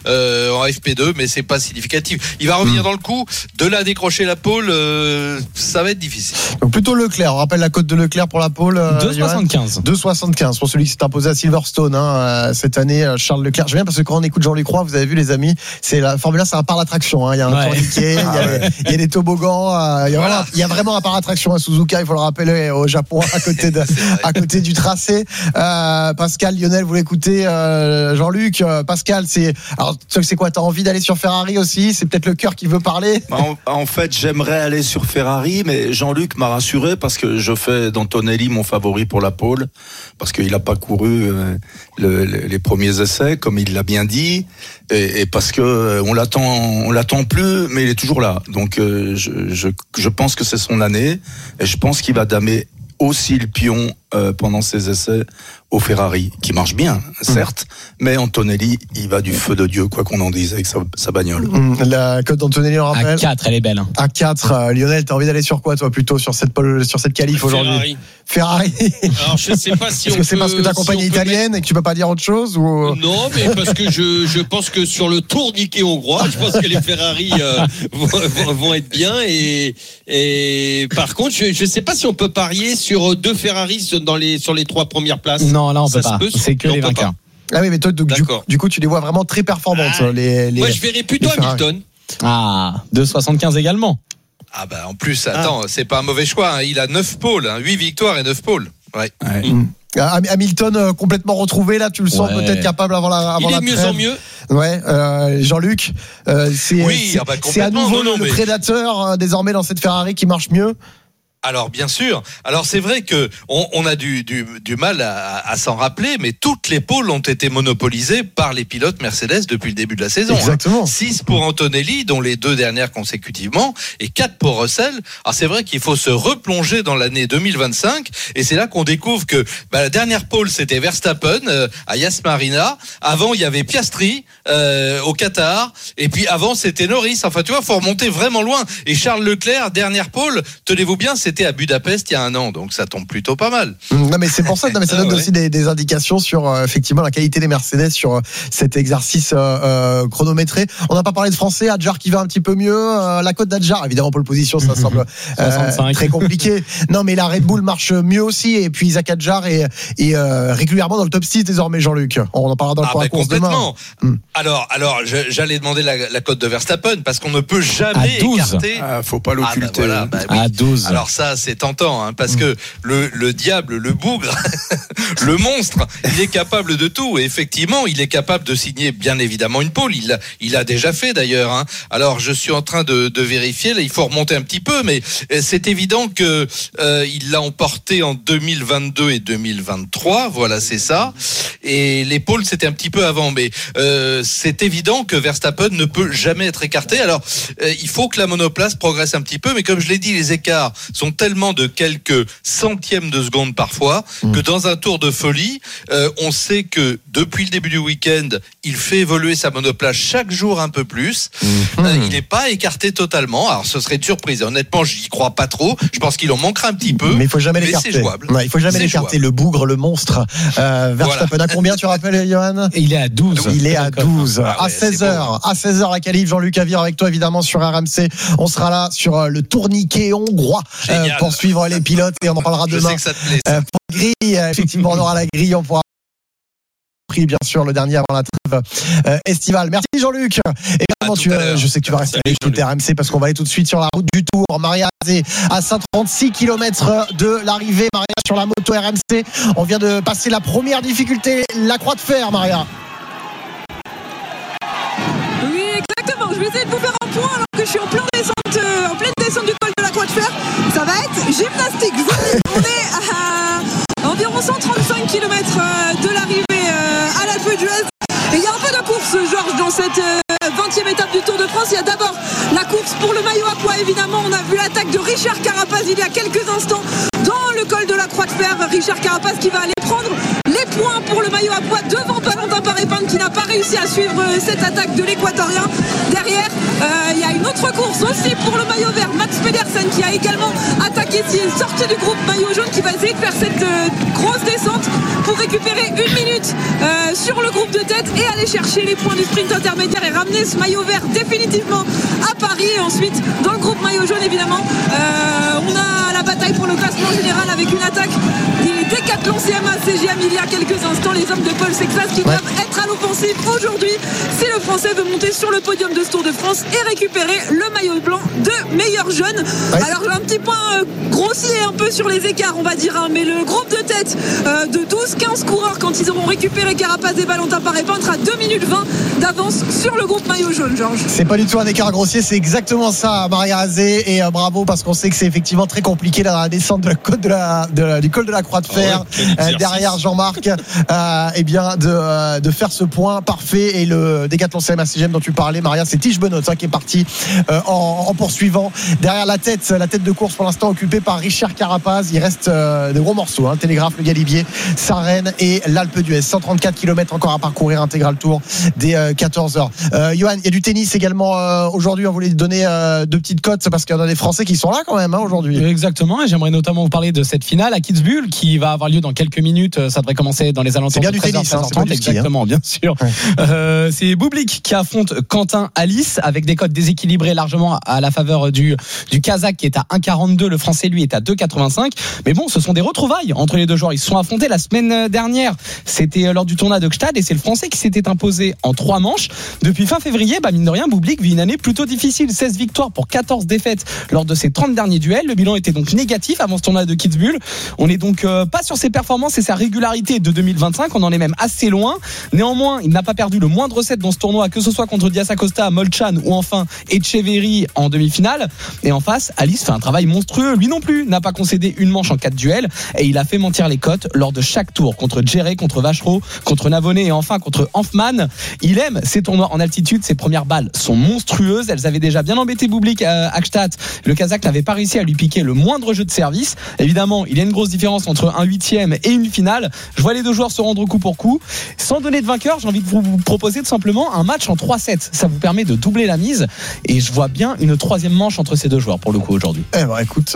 en FP2, mais c'est pas significatif. Il va revenir dans le coup. De là à décrocher la pole, ça va être difficile. Donc plutôt Leclerc. On rappelle la cote de Leclerc pour la pole. 2,75. 2,75 pour celui qui s'est imposé à Silverstone cette année, Charles Leclerc. J'aime bien parce que quand on écoute Jean-Luc Roy, vous avez vu les amis, c'est la Formule 1, c'est un parc d'attraction. Il y a un tourniquet, il y a des toboggans, il y a vraiment un parc d'attraction à Suzuka. Il faut le rappeler, au Japon, à côté du tracé. Pascal, Lionel, vous l'écoutez, Jean-Luc. Pascal, c'est quoi? T'as envie d'aller sur Ferrari aussi? C'est peut-être le cœur qui veut parler. En fait, j'aimerais aller sur Ferrari, mais Jean-Luc m'a rassuré parce que je fais d'Antonelli mon favori pour la pole, parce qu'il n'a pas couru les premiers essais, comme il l'a bien dit, et parce que on l'attend plus, mais il est toujours là. Donc je pense que c'est son année, et je pense qu'il va damer aussi le pion pendant ses essais au Ferrari, qui marche bien, certes, mais Antonelli, il va du feu de Dieu, quoi qu'on en dise, avec sa bagnole. La cote d'Antonelli, on rappelle. A4, elle est belle. A4, Lionel, t'as envie d'aller sur quoi, toi, plutôt sur cette qualif aujourd'hui? Ferrari. Alors, je sais pas si Est-ce que c'est parce que ta compagnie est italienne et que tu peux pas dire autre chose, ou... Non, mais parce que je pense que sur le tourniquet hongrois, je pense que les Ferrari vont être bien, et par contre, je sais pas si on peut parier sur 2 Ferrari sur les 3 premières places. Non, là on peut pas. C'est que les vainqueurs. Ah oui, mais toi, du coup, tu les vois vraiment très performantes. Moi, je verrais plutôt Hamilton. 2,75 également. Ah bah en plus, attends, c'est pas un mauvais choix. Il a 9 pôles, 8 victoires et 9 pôles. Ouais. Hamilton complètement retrouvé là, tu le sens peut-être capable avant la trêve. Il est de mieux en mieux. Ouais, Jean-Luc, c'est à nouveau le prédateur désormais dans cette Ferrari qui marche mieux. Alors bien sûr. Alors c'est vrai que on a du mal à s'en rappeler, mais toutes les pôles ont été monopolisées par les pilotes Mercedes depuis le début de la saison. Exactement. 6 pour Antonelli, dont les 2 dernières consécutivement, et 4 pour Russell. Alors c'est vrai qu'il faut se replonger dans l'année 2025, et c'est là qu'on découvre que la dernière pôle c'était Verstappen à Yas Marina. Avant il y avait Piastri au Qatar, et puis avant c'était Norris. Enfin tu vois, faut remonter vraiment loin. Et Charles Leclerc, dernière pôle, tenez-vous bien, c'était à Budapest il y a un an, donc ça tombe plutôt pas mal. Non mais c'est pour ça, ça donne aussi des indications sur effectivement la qualité des Mercedes sur cet exercice chronométré. On n'a pas parlé de français, Adjar qui va un petit peu mieux, la cote d'Adjar, évidemment pole position ça semble très compliqué. Non mais la Red Bull marche mieux aussi, et puis Isaac Adjar est régulièrement dans le top 6 désormais, Jean-Luc. On en parlera dans le point course demain. Alors j'allais demander la cote de Verstappen, parce qu'on ne peut jamais écarter. Faut pas l'occulter. À 12. Alors ça c'est tentant, parce que le diable, le bougre, le monstre, il est capable de tout, et effectivement il est capable de signer bien évidemment une pole. Il a déjà fait d'ailleurs. Alors je suis en train de vérifier, là il faut remonter un petit peu, mais c'est évident que il l'a emporté en 2022 et 2023, voilà, c'est ça, et les pôles c'était un petit peu avant, mais c'est évident que Verstappen ne peut jamais être écarté. Alors il faut que la monoplace progresse un petit peu, mais comme je l'ai dit, les écarts sont tellement de quelques centièmes de seconde parfois que dans un tour de folie, on sait que depuis le début du week-end, il fait évoluer sa monoplace chaque jour un peu plus. Il n'est pas écarté totalement. Alors ce serait une surprise. Honnêtement, j'y crois pas trop. Je pense qu'il en manquera un petit peu. Mais il faut jamais l'écarter. C'est jouable. Il faut jamais l'écarter. Le bougre, le monstre. Verstappen à combien, tu rappelles, Johan? Il est à 12. Il est à 12. À 16h. À 16h la qualif. Jean-Luc Avir avec toi évidemment sur RMC. On sera là sur le tourniquet hongrois pour suivre les pilotes, et on en parlera demain. Je sais que ça te plaît, ça. Pour la grille, effectivement, on aura la grille, on pourra bien sûr le dernier avant la trêve estivale. Merci Jean-Luc. Également, je sais que tu vas rester avec l'écoute RMC, parce qu'on va aller tout de suite sur la route du Tour. Maria Azé à 136 km de l'arrivée. Maria sur la moto RMC. On vient de passer la première difficulté, la croix de fer, Maria. Oui, exactement. Je vais essayer de vous faire un point alors que je suis en pleine descente du col de la croix de fer. Ça va être gymnastique. On est à environ 135 km de l'arrivée à l'Alpe d'Huez. Et il y a un peu de course, Georges, dans cette 20e étape du Tour de France. Il y a d'abord la course pour le maillot à pois, évidemment. On a vu l'attaque de Richard Carapaz il y a quelques instants dans le col de la croix de fer. Richard Carapaz qui va aller prendre les points pour le maillot à pois devant Valentin Paré-Panthe, qui n'a pas réussi à suivre cette attaque de l'Équatorien. Derrière, il y a une autre course aussi pour le maillot vert. Max Pedersen Bahreïn qui a également attaqué, qui est sorti du groupe maillot jaune, qui va essayer de faire cette grosse descente pour récupérer 1 minute sur le groupe de tête et aller chercher les points du sprint intermédiaire et ramener ce maillot vert définitivement à Paris. Et ensuite dans le groupe maillot jaune évidemment on a la bataille pour le classement général avec une attaque des Décathlon CMA CGM il y a quelques instants, les hommes de Paul Sexas qui doivent être à l'offensive aujourd'hui si le français veut monter sur le podium de ce Tour de France et récupérer le maillot blanc de meilleur jeune. Alors un petit point grossier un peu sur les écarts on va dire, mais le groupe de tête de 12-15 coureurs quand ils auront récupéré Carapaz et Valentin Paré-Peintre à 2 minutes 20 d'avance sur le groupe maillot jaune. Georges, c'est pas du tout un écart grossier, c'est exactement ça Maria Azé, et bravo parce qu'on sait que c'est effectivement très compliqué dans la descente de la côte du col de la Croix de Fer, derrière Jean-Marc, et bien de faire ce point parfait. Et le Décathlon CMA CGM dont tu parlais Maria, c'est Tige Benoît qui est parti en poursuivant derrière la tête de course pour l'instant occupée par Richard Carapaz. Il reste de gros morceaux, Télégraphe, le Galibier, Sarenne et l'Alpe d'Huez. 134 km encore à parcourir, intégral tour dès 14h. Johan, il y a du tennis également aujourd'hui. On voulait donner 2 petites cotes parce qu'il y en a des Français qui sont là quand même aujourd'hui. Exactement, et j'aimerais notamment vous parler de cette finale à Kitzbühel qui va avoir lieu dans quelques minutes. Ça devrait commencer dans les alentours de 13h, 13h30. Exactement, bien sûr. Ouais. C'est Bublik qui affronte Quentin Alice avec des cotes déséquilibrées largement à la faveur du Kazakh qui est à 1,42. Le Français lui est à 2,85. Mais bon, ce sont des retrouvailles entre les deux joueurs. Ils se sont affrontés la semaine dernière. C'était lors du tournoi de Gstad et c'est le Français qui s'était imposé en 3 manches. Depuis fin février, mine de rien, Bublik vit une année plutôt difficile. 16 victoires pour 14 défaites lors de ses 30 derniers duels. Le bilan était donc négatif avant ce tournoi de Kitzbühel. On n'est donc pas sur ses performances et sa régularité de 2025. On en est même assez loin. Néanmoins, il n'a pas perdu le moindre set dans ce tournoi, que ce soit contre Diaz Acosta, Molchan ou enfin Etcheverry en demi-finale. Et en face, Alice fait un travail monstrueux. Lui non plus n'a pas concédé une manche en 4 duels et il a fait mentir les cotes lors de chaque tour contre Djere, contre Vachereau, contre Navonnet et enfin contre Hanfmann. Il aime ces tournois en altitude. Ses premières balles sont monstrueuses. Elles avaient déjà bien embêté Bublik à Gstaad. Le Kazakh n'avait pas réussi à lui piquer le moindre jeu de service. Évidemment, il y a une grosse différence entre un 8e et une finale. Je vois les deux joueurs se rendre coup pour coup. Sans donner de vainqueur, j'ai envie de vous proposer tout simplement un match en 3-7. Ça vous permet de doubler la mise et je vois bien une 3e manche entre ces deux joueurs pour le coup aujourd'hui. Écoute,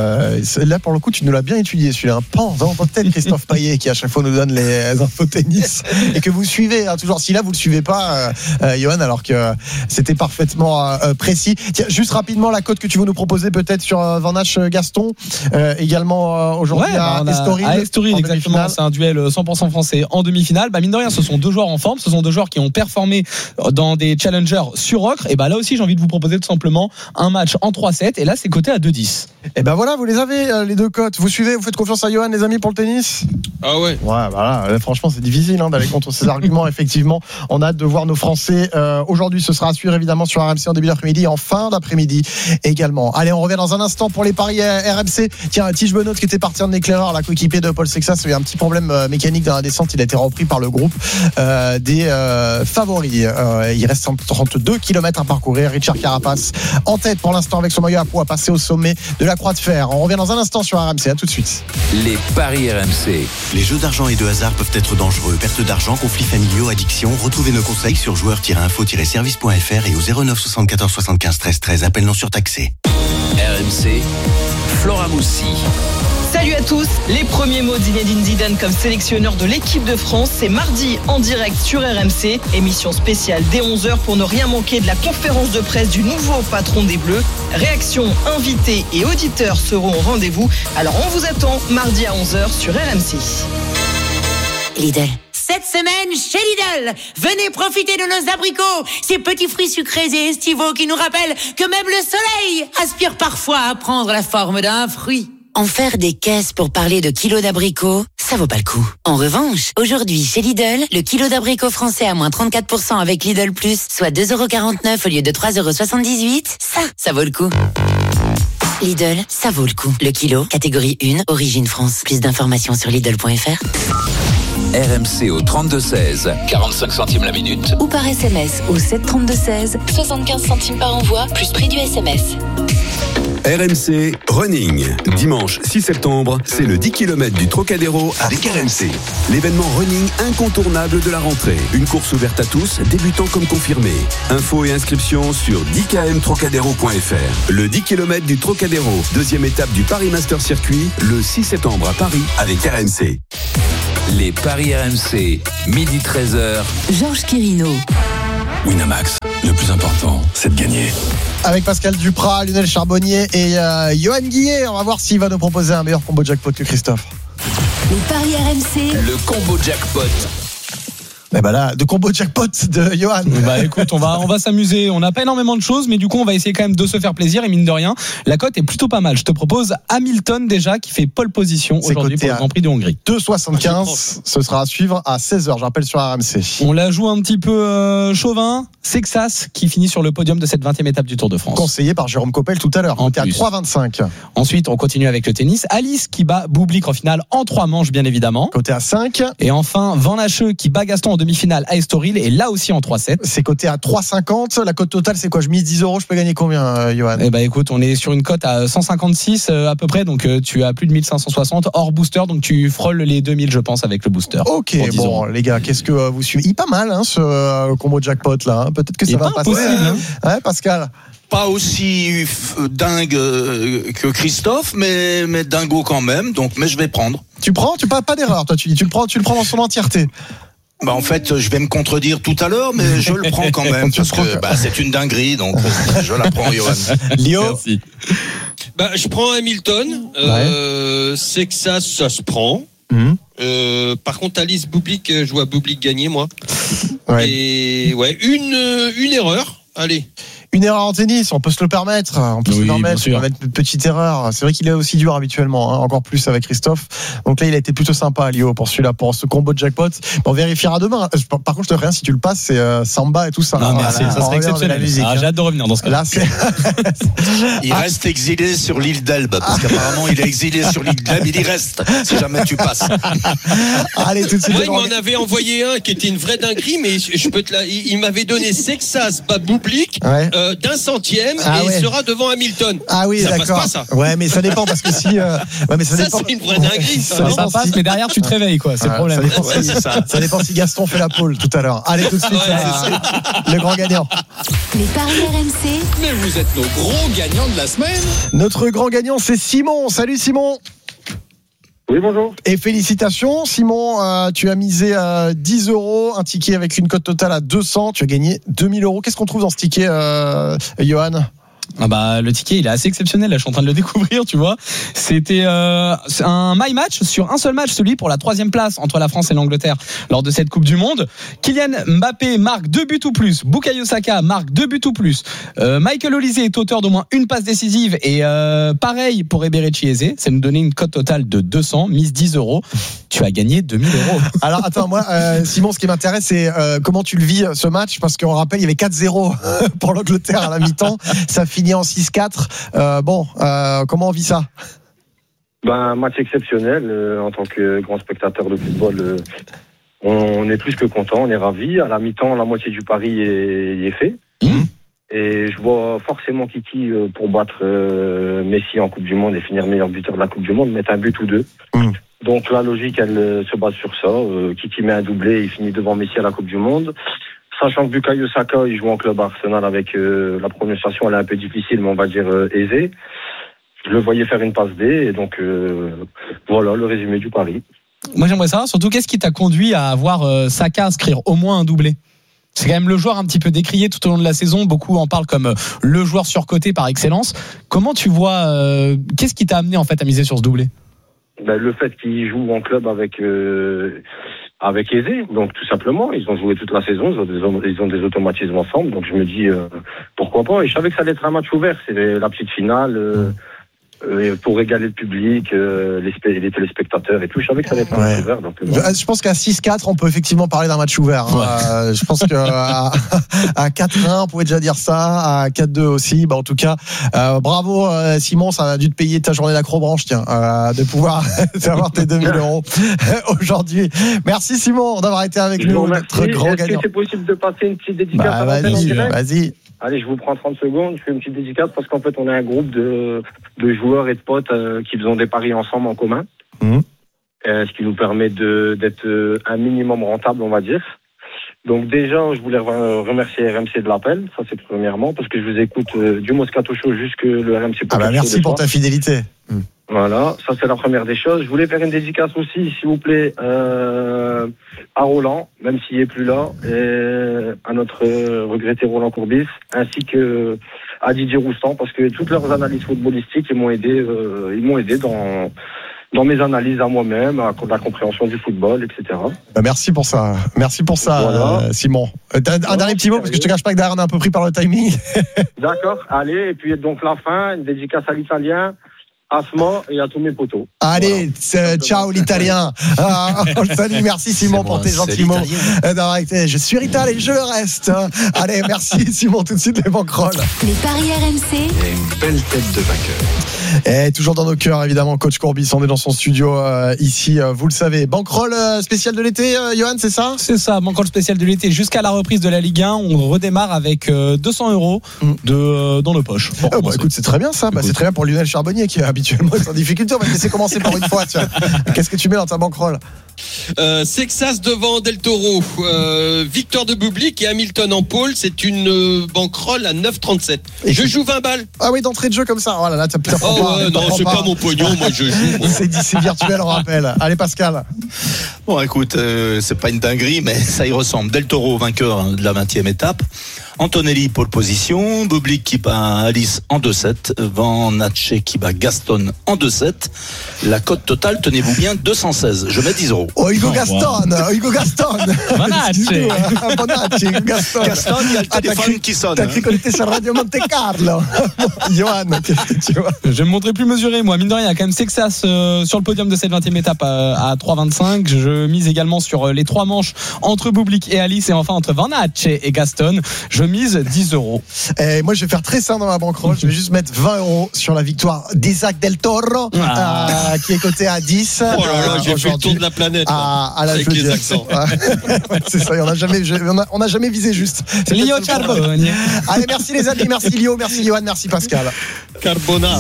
là pour le coup tu nous l'as bien étudié celui-là. Pas dans votre tête Christophe Payet qui à chaque fois nous donne les infos tennis et que vous suivez toujours. Si là vous le suivez pas, Johan, alors que c'était parfaitement précis. Tiens, juste rapidement la cote que tu veux nous proposer peut-être sur Van Hache Gaston également aujourd'hui à Estoril. À Estoril, exactement. C'est un duel 100% français en demi-finale. Mine de rien, ce sont deux joueurs en forme. Ce sont deux joueurs qui ont performé dans des challengers sur ocre. Et là aussi, j'ai envie de vous proposer tout simplement un match en 3-7. Et là, c'est coté à 2-10. Et voilà, vous les avez les deux cotes. Vous suivez, vous faites confiance à Johan, les amis, pour le tennis? Ah ouais. Ouais, voilà. Franchement, c'est difficile d'aller contre ces arguments. Effectivement, on a hâte de voir nos Français. Aujourd'hui, ce sera à suivre évidemment sur RMC en début d'après-midi et en fin d'après-midi également. Allez, on revient dans un instant pour les paris RMC. Tiens, Tige Benoît qui était parti en éclaireur, la coéquipier de Paul Sexas, il y a un petit problème mécanique dans la descente. Il a été repris par le groupe des favoris. Il reste 132 km à parcourir. Richard Carapaz en tête pour l'instant avec son maillot à poids, passé au sommet de la Croix de Fer. On revient dans un instant sur RMC. À tout de suite. Les paris RMC. Les jeux d'argent et de hasard peuvent être dangereux. Perte d'argent, conflits familiaux, addiction. Retrouvez nos conseils sur joueurs-info-service.fr et au 09 74 75 13 13. Appel non surtaxé. RMC, Flora Moussi. Salut à tous, les premiers mots de Zinedine Zidane comme sélectionneur de l'équipe de France, c'est mardi en direct sur RMC, émission spéciale dès 11h pour ne rien manquer de la conférence de presse du nouveau patron des Bleus. Réactions, invités et auditeurs seront au rendez-vous, alors on vous attend mardi à 11h sur RMC. Lidl. Cette semaine, chez Lidl, venez profiter de nos abricots, ces petits fruits sucrés et estivaux qui nous rappellent que même le soleil aspire parfois à prendre la forme d'un fruit. En faire des caisses pour parler de kilos d'abricots, ça vaut pas le coup. En revanche, aujourd'hui, chez Lidl, le kilo d'abricots français à moins 34% avec Lidl Plus, soit 2,49€ au lieu de 3,78€, ça vaut le coup. Lidl, ça vaut le coup. Le kilo, catégorie 1, origine France. Plus d'informations sur Lidl.fr. RMC au 32-16, 45 centimes la minute. Ou par SMS au 732-16, 75 centimes par envoi, plus prix du SMS. RMC Running. Dimanche 6 septembre, c'est le 10 km du Trocadéro avec RMC. L'événement running incontournable de la rentrée. Une course ouverte à tous, débutants comme confirmés. Infos et inscriptions sur 10kmtrocadéro.fr. Le 10 km du Trocadéro, deuxième étape du Paris Master Circuit, le 6 septembre à Paris avec RMC. Les Paris RMC, midi 13h. Georges Quirino. Winamax, le plus important, c'est de gagner. Avec Pascal Duprat, Lionel Charbonnier et Johan Guillet. On va voir s'il va nous proposer un meilleur combo jackpot que Christophe. Les Paris RMC. Le combo jackpot. Eh ben là, de combo jackpot de Johan. Bah écoute, on va s'amuser. On n'a pas énormément de choses, mais du coup, on va essayer quand même de se faire plaisir. Et mine de rien, la cote est plutôt pas mal. Je te propose Hamilton déjà, qui fait pole position aujourd'hui pour le Grand Prix de Hongrie. 2,75. Ce sera à suivre à 16h. Je rappelle sur RMC. On la joue un petit peu chauvin. Sexas qui finit sur le podium de cette 20e étape du Tour de France. Conseillé par Jérôme Coppel tout à l'heure. On était à 3,25. Ensuite, on continue avec le tennis. Alice qui bat Bublik en finale en 3 manches, bien évidemment. Côté à 5. Et enfin, Van Hacheux qui bat Gaston en demi-finale à Estoril. Et là aussi en 3-7. C'est coté à 3,50. La cote totale, c'est quoi? Je mise 10 €. Je peux gagner combien, Johan? Eh ben, écoute, on est sur une cote à 156 à peu près. Donc, tu as plus de 1560 hors booster. Donc, tu frôles les 2000, je pense, avec le booster. Ok, bon, les gars, qu'est-ce que vous suivez? Pas mal, hein, ce combo jackpot là. Peut-être que ça va passer. Hein, Pascal? Pas aussi dingue que Christophe, mais dingo quand même. Donc, mais je vais prendre. Tu prends? Pas d'erreur, toi, tu dis. Tu le prends dans son entièreté. Bah en fait, je vais me contredire tout à l'heure, mais je le prends quand même parce que c'est une dinguerie, donc je la prends, Johan. Lio. Merci. Bah, je prends Hamilton. C'est que ça se prend. Par contre, Alice Bublik, je vois Bublik gagner, moi. Ouais. Et ouais, une erreur. Allez. Une erreur en tennis, on peut se le permettre. On peut se le permettre. On peut mettre une petite erreur. C'est vrai qu'il est aussi dur habituellement, hein, encore plus avec Christophe. Donc là, il a été plutôt sympa, Lio, pour celui-là, pour ce combo de jackpot. On vérifiera demain. Par contre, je te dis rien, si tu le passes, c'est Samba et tout ça. Non, merci. Ça serait exceptionnel. J'ai hâte de revenir dans ce cas-là. Il reste exilé sur l'île d'Elbe, parce qu'apparemment, il est exilé sur l'île d'Elbe. Il y reste, si jamais tu passes. Allez, tout de suite. Moi, il m'en avait envoyé un qui était une vraie dinguerie, mais je peux te il m'avait donné Sexas, pas Bublik. Ouais. D'un centième et il sera devant Hamilton. Ah oui, ça d'accord. passe pas, ça. Ouais, mais ça dépend parce que si. Ouais, mais ça dépend. C'est une vraie dinguerie. Ça passe, mais derrière tu te réveilles, quoi. C'est le problème. Ça dépend si Gaston fait la pole tout à l'heure. Allez, tout de suite, le grand gagnant. Les paris RMC. Mais vous êtes nos gros gagnants de la semaine. Notre grand gagnant, c'est Simon. Salut Simon. Oui, bonjour. Et félicitations, Simon, tu as misé 10 €, un ticket avec une cote totale à 200, tu as gagné 2000 €. Qu'est-ce qu'on trouve dans ce ticket, Johan? Ah bah, le ticket il est assez exceptionnel, là je suis en train de le découvrir, tu vois. C'était un my match sur un seul match, celui pour la 3e place entre la France et l'Angleterre lors de cette Coupe du Monde. Kylian Mbappé marque 2 buts ou plus, Bukayo Saka marque 2 buts ou plus, Michael Olise est auteur d'au moins une passe décisive et pareil pour Eberechi Eze. Ça nous donnait une cote totale de 200, mise 10 €. Tu as gagné 2000 €. Alors attends, moi Simon, ce qui m'intéresse c'est comment tu le vis ce match, parce qu'on rappelle il y avait 4-0 pour l'Angleterre à la mi-temps, ça finit en 6-4. Comment on vit ça? Match exceptionnel. En tant que grand spectateur de football, on est plus que content, on est ravis. À la mi-temps, la moitié du pari est fait. Et je vois forcément Kiki pour battre Messi en Coupe du Monde et finir meilleur buteur de la Coupe du Monde, mettre un but ou deux. Donc la logique, elle se base sur ça. Kiki met un doublé, il finit devant Messi à la Coupe du Monde. Sachant que Bukayo Saka, il joue en club Arsenal avec la prononciation, elle est un peu difficile, mais on va dire aisée. Je le voyais faire une passe D, et donc voilà le résumé du pari. Moi j'aimerais savoir surtout qu'est-ce qui t'a conduit à avoir Saka inscrire au moins un doublé. C'est quand même le joueur un petit peu décrié tout au long de la saison. Beaucoup en parlent comme le joueur surcoté par excellence. Comment tu vois, qu'est-ce qui t'a amené en fait à miser sur ce doublé? Le fait qu'il joue en club avec Eze, donc tout simplement, ils ont joué toute la saison, ils ont des automatismes ensemble, donc je me dis pourquoi pas. Et je savais que ça allait être un match ouvert, c'est la petite finale. pour régaler le public, les téléspectateurs et tout. Je savais que ça allait être un match ouvert. Donc, je pense qu'à 6-4, on peut effectivement parler d'un match ouvert. Hein. Je pense qu'à 4-1, on pouvait déjà dire ça. À 4-2 aussi. En tout cas, bravo Simon, ça a dû te payer ta journée d'acrobranche, tiens, de pouvoir avoir tes 2000 € aujourd'hui. Merci Simon d'avoir été avec nous, notre grand gagnant. Est-ce que c'est possible de passer une petite dédicace à l'antenne en direct ? Vas-y. Allez, je vous prends 30 secondes, je fais une petite dédicace parce qu'en fait, on est un groupe de joueurs et de potes qui faisons des paris ensemble en commun. Ce qui nous permet d'être un minimum rentable, on va dire. Donc déjà, je voulais remercier RMC de l'appel, ça c'est premièrement, parce que je vous écoute du Moscato Show jusque le RMC. Merci pour ta fidélité. Voilà, ça c'est la première des choses. Je voulais faire une dédicace aussi, s'il vous plaît, à Roland, même s'il n'est plus là, et à notre regretté Roland Courbis, ainsi que à Didier Roustan, parce que toutes leurs analyses footballistiques, ils m'ont aidé dans mes analyses à moi-même, à la compréhension du football, etc. Merci pour ça. Voilà. Simon. Un dernier petit mot, parce que je te cache pas que derrière on est un peu pris par le timing. D'accord, allez, et puis donc la fin, une dédicace à l'italien, Asma et à tous mes potos. Allez, ciao l'italien. On le salue, merci Simon pour tes gentils mots. Je suis Rital et je le reste. Allez, merci Simon, tout de suite les banquerolles. Les paris RMC. Et une belle tête de vainqueur. Et toujours dans nos cœurs, évidemment, coach Courbis, on est dans son studio ici, vous le savez. Banquerolle spéciale de l'été, Johan, c'est ça ? C'est ça, banquerolle spéciale de l'été. Jusqu'à la reprise de la Ligue 1, on redémarre avec 200 € dans nos poches. Écoute, c'est très bien ça. C'est très bien pour Lionel Charbonnier qui est habituellement en difficulté. On va te laisser commencer pour une fois. Qu'est-ce que tu mets dans ta banquerolle ? Sexas devant Del Toro, victoire de Bublik et Hamilton en pôle, c'est une banquerolle à 9,37. Je joue 20 balles. Ah oui, d'entrée de jeu comme ça. Oh là là, non, c'est pas mon pognon, moi je joue. C'est virtuel, on rappelle. Allez Pascal. Bon, écoute, c'est pas une dinguerie, mais ça y ressemble. Del Toro, vainqueur de la 20e étape. Antonelli, pole position. Bublik qui bat Alice en 2-7. Van Ache qui bat Gaston en 2-7. La cote totale, tenez-vous bien, 216. Je mets 10 €. Oh, Hugo Gaston. Van Ache. Gaston, il y a le téléphone qui sonne. T'as cru qu'on était sur Radio Monte Carlo. Johan, qu'est-ce que tu vois ? Je vais me montrer plus mesuré, moi. Mine de rien, il y a quand même Sexas sur le podium de cette 20e étape à 3,25. Je mise également sur les 3 manches entre Bublik et Alice, et enfin entre Van Ache et Gaston. Je mise 10 €. Et moi, je vais faire très simple dans ma banquerolle. Je vais juste mettre 20 € sur la victoire d'Isaac Del Toro, qui est coté à 10. Oh là là, j'ai fait le tour de la planète avec les accents. C'est ça, on n'a jamais visé juste. C'est Lio Charbonnier. Allez, merci les amis, merci Lio, merci Johan, merci Pascal. Carbonara.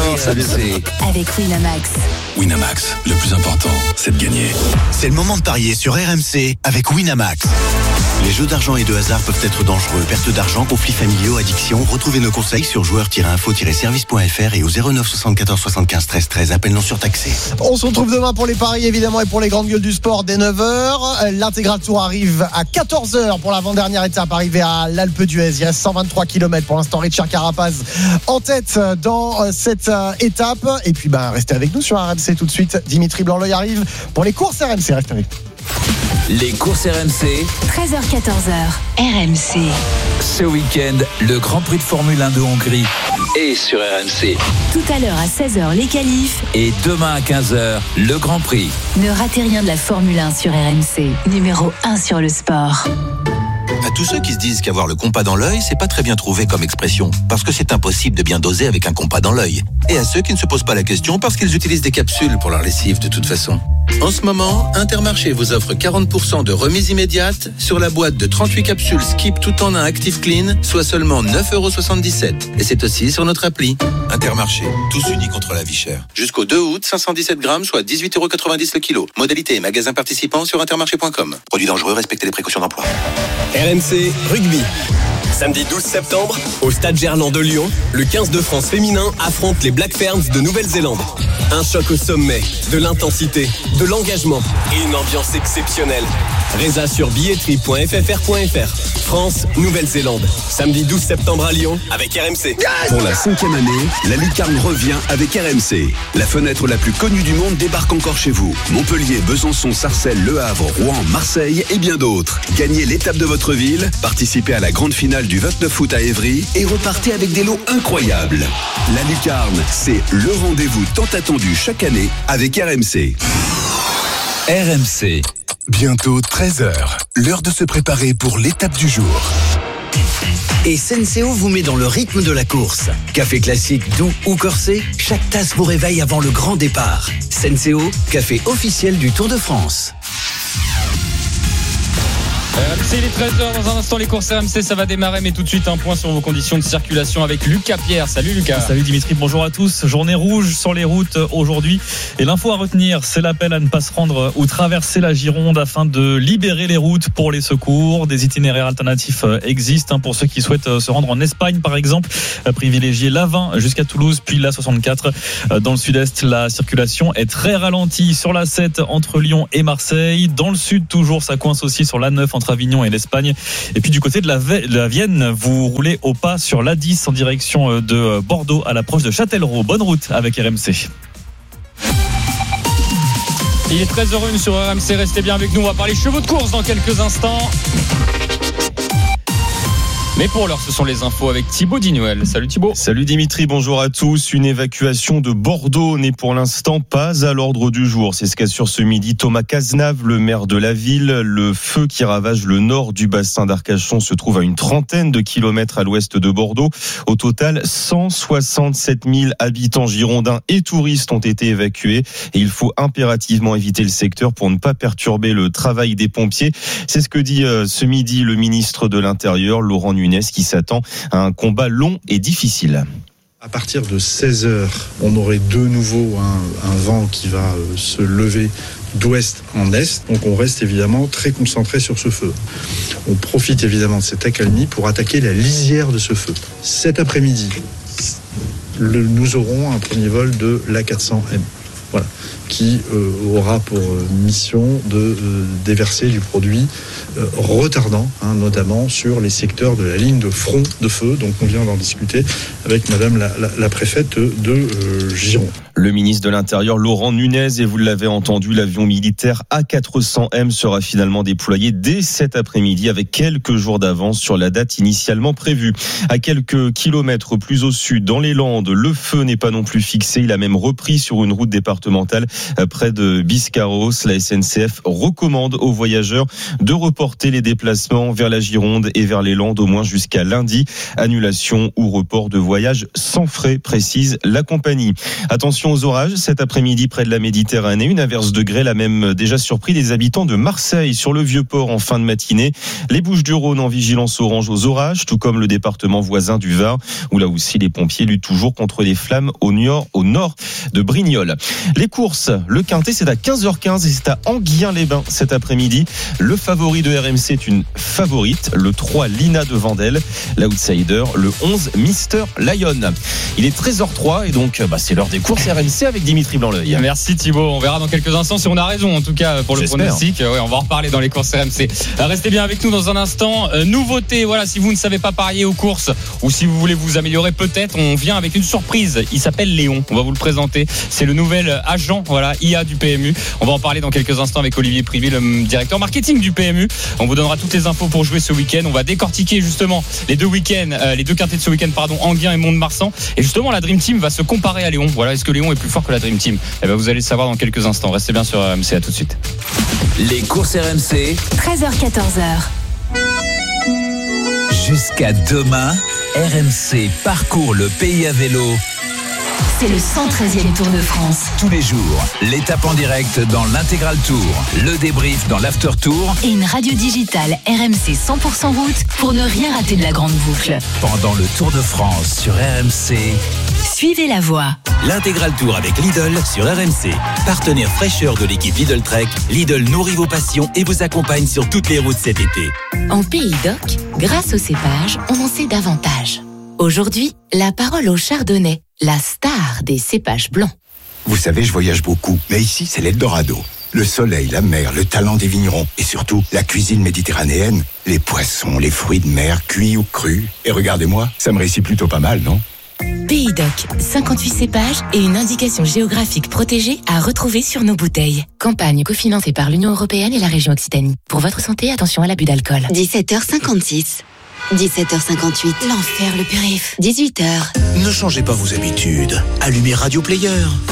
Avec Winamax. Winamax, le plus important, c'est de gagner. C'est le moment de parier sur RMC avec Winamax. Les jeux d'argent et de hasard peuvent être dangereux. Perte d'argent, conflits familiaux, addiction. Retrouvez nos conseils sur joueurs-info-service.fr et au 09 74 75 13 13. Appel non surtaxé. On se retrouve demain pour les paris évidemment et pour les grandes gueules du sport dès 9h. L'intégral tour arrive à 14h pour l'avant-dernière étape, arrivée à l'Alpe d'Huez. Il reste 123 km pour l'instant. Richard Carapaz en tête dans cette étape. Et puis restez avec nous sur RMC tout de suite. Dimitri Blanc-L'Oeil arrive pour les courses RMC. Restez avec nous. Les courses RMC, 13h-14h, RMC. ce week-end, le Grand Prix de Formule 1 de Hongrie est sur RMC. Tout à l'heure à 16h, les qualifs. Et demain à 15h, le Grand Prix. Ne ratez rien de la Formule 1 sur RMC, numéro 1 sur le sport. À tous ceux qui se disent qu'avoir le compas dans l'œil, c'est pas très bien trouvé comme expression, parce que c'est impossible de bien doser avec un compas dans l'œil. Et à ceux qui ne se posent pas la question parce qu'ils utilisent des capsules pour leur lessive de toute façon. En ce moment, Intermarché vous offre 40% de remise immédiate sur la boîte de 38 capsules Skip tout en un Active Clean, soit seulement 9,77 €. Et c'est aussi sur notre appli. Intermarché, tous unis contre la vie chère. Jusqu'au 2 août, 517 grammes, soit 18,90 € le kilo. Modalité et magasin participant sur intermarché.com. Produit dangereux, respectez les précautions d'emploi. RMC Rugby. Samedi 12 septembre, au Stade Gerland de Lyon, le 15 de France féminin affronte les Black Ferns de Nouvelle-Zélande. Un choc au sommet, de l'intensité, de l'engagement et une ambiance exceptionnelle. Résa sur billetterie.ffr.fr. France, Nouvelle-Zélande. Samedi 12 septembre à Lyon avec RMC. Pour la 5e année, la lucarne revient avec RMC. La fenêtre la plus connue du monde débarque encore chez vous. Montpellier, Besançon, Sarcelles, Le Havre, Rouen, Marseille et bien d'autres. Gagnez l'étape de votre ville, participez à la grande finale du 29 août à Évry et repartez avec des lots incroyables. La lucarne, c'est le rendez-vous tant attendu chaque année avec RMC. RMC. Bientôt 13h, l'heure de se préparer pour l'étape du jour. Et Senseo vous met dans le rythme de la course. Café classique, doux ou corsé, chaque tasse vous réveille avant le grand départ. Senseo, café officiel du Tour de France. RMC, il est 13h, dans un instant les courses RMC, ça va démarrer, mais tout de suite un point sur vos conditions de circulation avec Lucas Pierre. Salut Lucas. Salut Dimitri, bonjour à tous. Journée rouge sur les routes aujourd'hui. Et l'info à retenir, c'est l'appel à ne pas se rendre ou traverser la Gironde afin de libérer les routes pour les secours. Des itinéraires alternatifs existent pour ceux qui souhaitent se rendre en Espagne par exemple. Privilégier l'A20 jusqu'à Toulouse, puis l'A64. Dans le sud-est, la circulation est très ralentie sur l'A7 entre Lyon et Marseille. Dans le sud, toujours, ça coince aussi sur l'A9 entre Avignon et l'Espagne. Et puis du côté de la Vienne, vous roulez au pas sur l'A10 en direction de Bordeaux à l'approche de Châtellerault. Bonne route avec RMC. Il est 13h01 sur RMC, restez bien avec nous, on va parler chevaux de course dans quelques instants. Mais pour l'heure, ce sont les infos avec Thibaut Dignoel. Salut Thibaut. Salut Dimitri, bonjour à tous. Une évacuation de Bordeaux n'est pour l'instant pas à l'ordre du jour. C'est ce qu'assure ce midi Thomas Cazenave, le maire de la ville. Le feu qui ravage le nord du bassin d'Arcachon se trouve à une trentaine de kilomètres à l'ouest de Bordeaux. Au total, 167 000 habitants girondins et touristes ont été évacués. Et il faut impérativement éviter le secteur pour ne pas perturber le travail des pompiers. C'est ce que dit ce midi le ministre de l'Intérieur, Laurent Nunez, qui s'attend à un combat long et difficile. À partir de 16h, on aurait de nouveau un vent qui va se lever d'ouest en est. Donc on reste évidemment très concentré sur ce feu. On profite évidemment de cette accalmie pour attaquer la lisière de ce feu. Cet après-midi, nous aurons un premier vol de l'A400M. Voilà, qui aura pour mission de déverser du produit retardant, notamment sur les secteurs de la ligne de front de feu. Donc on vient d'en discuter avec Madame la préfète de Gironde. Le ministre de l'Intérieur, Laurent Nunez, et vous l'avez entendu, l'avion militaire A400M sera finalement déployé dès cet après-midi avec quelques jours d'avance sur la date initialement prévue. À quelques kilomètres plus au sud, dans les Landes, le feu n'est pas non plus fixé. Il a même repris sur une route départementale près de Biscarros. La SNCF recommande aux voyageurs de reporter les déplacements vers la Gironde et vers les Landes au moins jusqu'à lundi. Annulation ou report de voyage sans frais, précise la compagnie. Attention aux orages cet après-midi près de la Méditerranée. Une averse de grêle a même déjà surpris les habitants de Marseille sur le Vieux-Port en fin de matinée. Les Bouches-du-Rhône en vigilance orange aux orages, tout comme le département voisin du Var, où là aussi les pompiers luttent toujours contre les flammes au nord de Brignoles. Les courses, le Quintet, c'est à 15h15 et c'est à Enghien-les-Bains cet après-midi. Le favori de RMC est une favorite, le 3 Lina de Vandel, l'outsider, le 11 Mister Lion. Il est 13h03 et donc c'est l'heure des courses RMC avec Dimitri Blanc-L'Oeil. Merci Thibaut, on verra dans quelques instants si on a raison en tout cas pour le pronostic. Ouais, on va en reparler dans les courses RMC. Restez bien avec nous dans un instant. Nouveauté, voilà, si vous ne savez pas parier aux courses ou si vous voulez vous améliorer peut-être, on vient avec une surprise. Il s'appelle Léon, on va vous le présenter. C'est le nouvel agent, voilà, IA du PMU. On va en parler dans quelques instants avec Olivier Privy, le directeur marketing du PMU. On vous donnera toutes les infos pour jouer ce week-end. On va décortiquer justement les deux quintets de ce week-end, Enghien et Mont-de-Marsan. Et justement, la Dream Team va se comparer à Léon. Voilà, est-ce que Léon est plus fort que la Dream Team? Eh ben, vous allez le savoir dans quelques instants. Restez bien sur RMC, à tout de suite. Les courses RMC, 13h-14h. Jusqu'à demain, RMC parcourt le pays à vélo. C'est le 113e Tour de France. Tous les jours, l'étape en direct dans l'Intégral Tour, le débrief dans l'After Tour et une radio digitale RMC 100% route pour ne rien rater de la grande boucle. Pendant le Tour de France sur RMC, suivez la voie. L'Intégral Tour avec Lidl sur RMC. Partenaire fraîcheur de l'équipe Lidl Trek, Lidl nourrit vos passions et vous accompagne sur toutes les routes cet été. En Pays d'Oc, grâce au cépage, on en sait davantage. Aujourd'hui, la parole au chardonnay, la star des cépages blancs. Vous savez, je voyage beaucoup, mais ici, c'est l'Eldorado. Le soleil, la mer, le talent des vignerons et surtout la cuisine méditerranéenne. Les poissons, les fruits de mer, cuits ou crus. Et regardez-moi, ça me réussit plutôt pas mal, non ? Pays Doc, 58 cépages et une indication géographique protégée à retrouver sur nos bouteilles. Campagne cofinancée par l'Union européenne et la région Occitanie. Pour votre santé, attention à l'abus d'alcool. 17h56. 17h58. L'enfer, le périph'. 18h. Ne changez pas vos habitudes. Allumez Radio Player.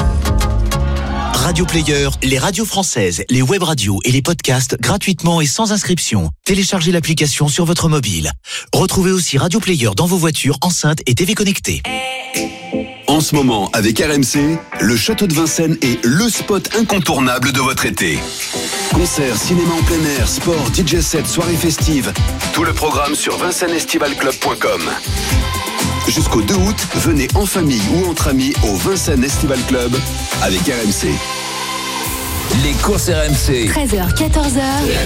Radio Player, les radios françaises, les web radios et les podcasts gratuitement et sans inscription. Téléchargez l'application sur votre mobile. Retrouvez aussi Radio Player dans vos voitures, enceintes et TV connectées. En ce moment, avec RMC, le Château de Vincennes est le spot incontournable de votre été. Concerts, cinéma en plein air, sport, DJ set, soirées festives. Tout le programme sur vincennesestivalclub.com. Jusqu'au 2 août, venez en famille ou entre amis au Vincennes Estival Club avec RMC. Les courses RMC. 13h, 14h.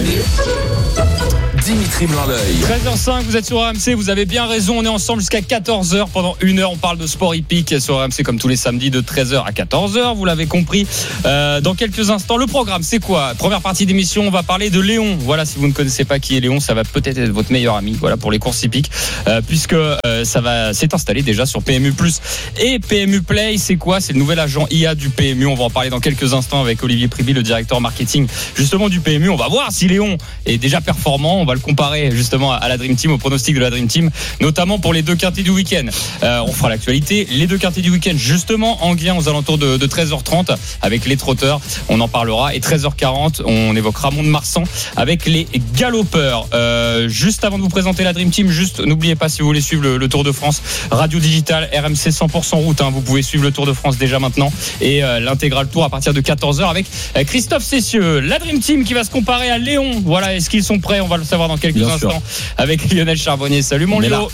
Dimitri Blanc-L'œil. 13h05, vous êtes sur RMC, vous avez bien raison, on est ensemble jusqu'à 14h. Pendant 1 heure, on parle de sport hippique sur RMC comme tous les samedis de 13h à 14h, vous l'avez compris. Dans quelques instants, le programme, c'est quoi ? Première partie d'émission, on va parler de Léon. Voilà, si vous ne connaissez pas qui est Léon, ça va peut-être être votre meilleur ami, voilà, pour les courses hippiques, puisque ça va s'est installé déjà sur PMU+. Et PMU Play, c'est quoi ? C'est le nouvel agent IA du PMU. On va en parler dans quelques instants avec Olivier Priby, le directeur marketing justement du PMU. On va voir si Léon est déjà performant. On va le comparer justement à la Dream Team, au pronostic de la Dream Team, notamment pour les 2 quintés du week-end. On fera l'actualité. Les 2 quintés du week-end, justement, Anguien aux alentours de 13h30 avec les trotteurs. On en parlera. Et 13h40, on évoquera Mont-de-Marsan avec les galopeurs. Juste avant de vous présenter la Dream Team, juste n'oubliez pas, si vous voulez suivre le Tour de France, Radio Digital, RMC 100% route. Vous pouvez suivre le Tour de France déjà maintenant et l'intégral Tour à partir de 14h avec Christophe Cessieux. La Dream Team qui va se comparer à Léon. Voilà, est-ce qu'ils sont prêts ? On va le savoir dans quelques instants avec Lionel Charbonnier. Salut mon Léo.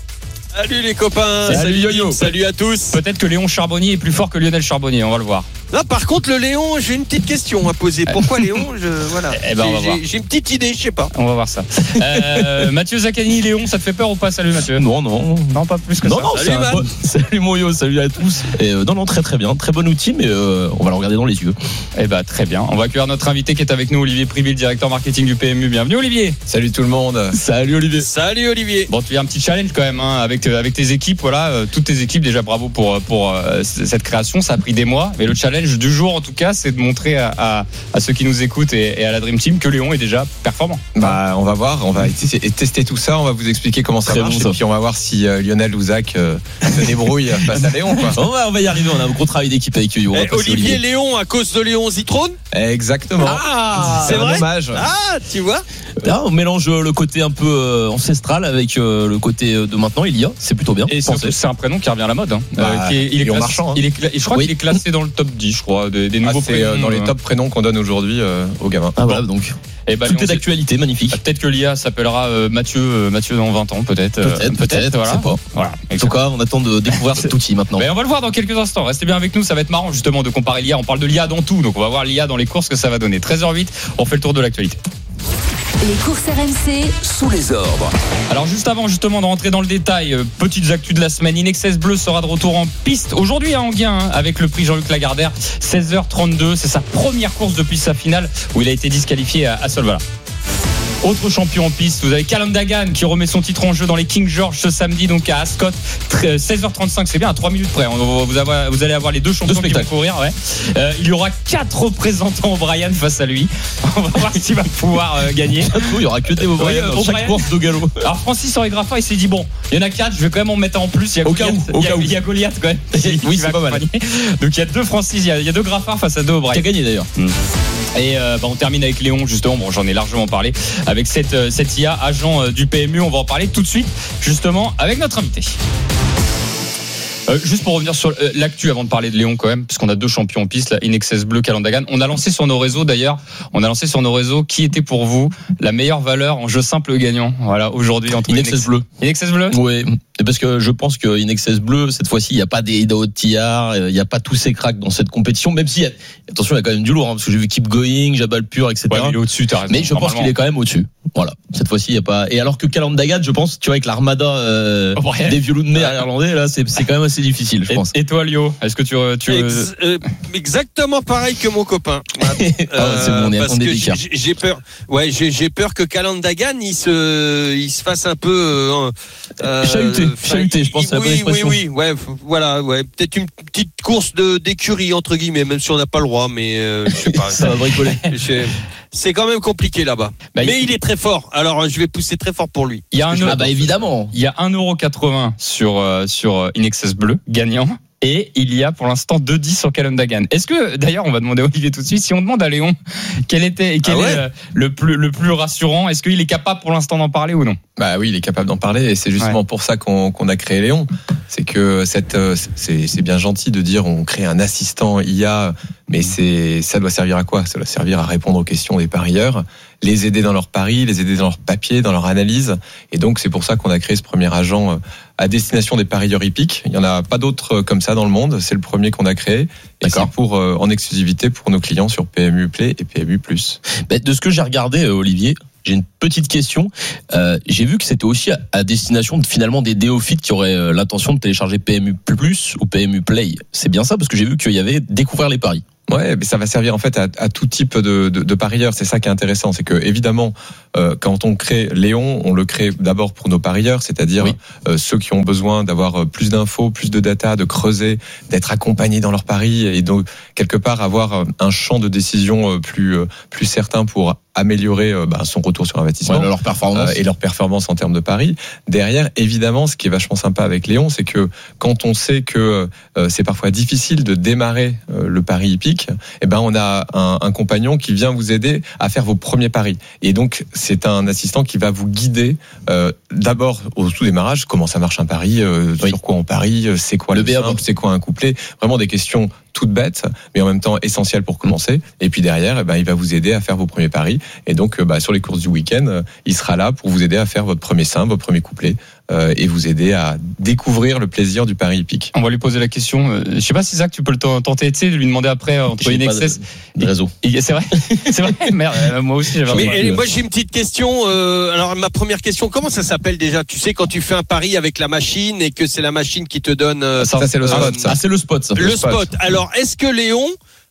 Salut les copains. Salut Yo-Yo. Salut à tous. Peut-être que Léon Charbonnier est plus fort que Lionel Charbonnier, on va le voir. Là, par contre, le Léon, j'ai une petite question à poser. Pourquoi Léon ? Voilà. On va voir. J'ai une petite idée, je sais pas. On va voir ça. Mathieu Zaccani, Léon, ça te fait peur ou pas ? Salut Mathieu. Non, pas plus que ça. Salut Moyo, salut à tous. Et non, très bien, très bon outil, mais on va le regarder dans les yeux. Très bien. On va accueillir notre invité qui est avec nous, Olivier Priby, le directeur marketing du PMU. Bienvenue Olivier. Salut tout le monde. Salut Olivier. Salut Olivier. Bon, tu as un petit challenge quand même avec tes équipes. Voilà, toutes tes équipes. Déjà bravo pour cette création. Ça a pris des mois, mais le challenge du jour en tout cas, c'est de montrer à ceux qui nous écoutent et à la Dream Team que Léon est déjà performant. On va voir, on va tester tout ça, on va vous expliquer comment ça marche, et puis on va voir si Lionel ou Zach se débrouille face à Léon, quoi. On va y arriver, on a un gros travail d'équipe avec Yo. Olivier Léon, à cause de Léon Zitrone. Exactement. C'est vrai. Hommage. Tu vois. Là, on mélange le côté un peu ancestral avec le côté de maintenant, c'est plutôt bien. Et surtout, c'est un prénom qui revient à la mode. Il est marchand. Je crois qu'il est classé dans le top 10, je crois, des nouveaux prénoms. Dans les top prénoms qu'on donne aujourd'hui aux gamins. Voilà, donc. Tout est d'actualité, magnifique. Peut-être que l'IA s'appellera Mathieu dans 20 ans, peut-être. Peut-être, voilà. Voilà. En tout cas, on attend de découvrir cet outil maintenant. Mais on va le voir dans quelques instants. Restez bien avec nous, ça va être marrant justement de comparer l'IA. On parle de l'IA dans tout, donc on va voir l'IA dans les courses que ça va donner. 13h08, on fait le tour de l'actualité. Les courses RMC sous les ordres. Alors juste avant justement de rentrer dans le détail, petites actus de la semaine. Inexcess Bleu sera de retour en piste aujourd'hui à Anguien avec le prix Jean-Luc Lagardère, 16h32. C'est sa première course depuis sa finale où il a été disqualifié à Solvala. Autre champion en piste, vous avez Callum Dagan qui remet son titre en jeu dans les King George ce samedi, donc à Ascot, 16h35, c'est bien, à 3 minutes près. Vous allez avoir les deux champions qui vont courir. Il y aura 4 représentants O'Brien face à lui. On va voir s'il va pouvoir gagner. Il n'y aura que des O'Brien dans chaque course de galop. Alors Francis Henri Graffin, il s'est dit bon, il y en a 4, je vais quand même en mettre un en plus. Il y a Goliath quand même. Oui, c'est pas mal. Donc il y a 2 Francis, il y a 2 Graffin face à 2 O'Brien. Qui a gagné d'ailleurs. Et on termine avec Léon justement, j'en ai largement parlé avec cette IA agent du PMU. On va en parler tout de suite justement avec notre invité. Juste pour revenir sur l'actu avant de parler de Léon quand même, parce qu'on a 2 champions en piste, là, Inexcess Bleu, Callum Dagan. On a lancé sur nos réseaux d'ailleurs, qui était pour vous la meilleure valeur en jeu simple gagnant. Voilà, aujourd'hui entre Inexcess Bleu. Inexcess Bleu. Oui. C'est parce que je pense que InXS Bleu, cette fois-ci, il n'y a pas des Idaho Tillard, il n'y a pas tous ces cracks dans cette compétition, même si, attention, il y a quand même du lourd, parce que j'ai vu Keep Going, Jabal Pur, etc. Ouais, il est au-dessus, t'as raison. Mais je pense qu'il est quand même au-dessus. Voilà. Cette fois-ci, il n'y a pas, et alors que Calandagat, je pense, tu vois, avec l'armada, des vieux loups de mer irlandais, là, c'est quand même assez difficile, je pense. Et toi, Lio, est-ce que tu exactement pareil que mon copain. C'est bon, parce que j'ai peur. Ouais, j'ai peur que Calandagan il se fasse un peu chahuté, je pense. C'est la bonne expression. Oui, ouais, voilà, ouais, peut-être une petite course d'écurie entre guillemets, même si on n'a pas le droit, mais je sais pas. Ça va bricoler. C'est quand même compliqué là-bas. Mais il est très fort. Alors je vais pousser très fort pour lui. Il y a évidemment. Il y a 1,80€ sur InXS Bleu gagnant. Et il y a pour l'instant 2,10 sur Calandagan. Est-ce que, d'ailleurs, on va demander à Olivier tout de suite, si on demande à Léon quel est le plus rassurant, est-ce qu'il est capable pour l'instant d'en parler ou non? Bah oui, il est capable d'en parler et c'est justement pour ça qu'on a créé Léon. C'est que c'est bien gentil de dire on crée un assistant IA, mais ça doit servir à quoi? Ça doit servir à répondre aux questions des parieurs, les aider dans leurs paris, les aider dans leurs papiers, dans leur analyse. Et donc c'est pour ça qu'on a créé ce premier agent à destination des parieurs hippiques. Il y en a pas d'autres comme ça dans le monde. C'est le premier qu'on a créé. Et c'est en exclusivité pour nos clients sur PMU Play et PMU+. De ce que j'ai regardé, Olivier, j'ai une petite question. J'ai vu que c'était aussi à destination finalement des néophytes qui auraient l'intention de télécharger PMU Plus ou PMU Play. C'est bien ça, parce que j'ai vu qu'il y avait découvrir les paris. Ouais, mais ça va servir en fait à tout type de parieurs. C'est ça qui est intéressant, c'est que évidemment, quand on crée Léon, on le crée d'abord pour nos parieurs, c'est-à-dire ceux qui ont besoin d'avoir plus d'infos, plus de data, de creuser, d'être accompagnés dans leurs paris et donc quelque part avoir un champ de décision plus certain pour améliorer son retour sur investissement, leur performance et leur performance en termes de paris. Derrière, évidemment, ce qui est vachement sympa avec Léon, c'est que quand on sait que c'est parfois difficile de démarrer le pari hippique, on a un compagnon qui vient vous aider à faire vos premiers paris. Et donc, c'est un assistant qui va vous guider d'abord au tout démarrage, comment ça marche un pari, sur quoi on parie, c'est quoi le simple, c'est quoi un couplet, vraiment des questions toutes bêtes, mais en même temps essentielles pour commencer. Et puis derrière, il va vous aider à faire vos premiers paris. Et donc, sur les courses du week-end, il sera là pour vous aider à faire votre premier simple, votre premier couplet, et vous aider à découvrir le plaisir du pari hippique. On va lui poser la question. Je sais pas si Zach, tu peux le tenter, tu sais, de lui demander après entre InXS des réseaux. C'est vrai, c'est vrai. Merde, moi aussi j'avais. Moi j'ai une petite question. Alors ma première question, comment ça s'appelle déjà? Tu sais, quand tu fais un pari avec la machine et que c'est la machine qui te donne. Ça c'est le spot. C'est le spot. Ça. Le spot. Alors est-ce que Léon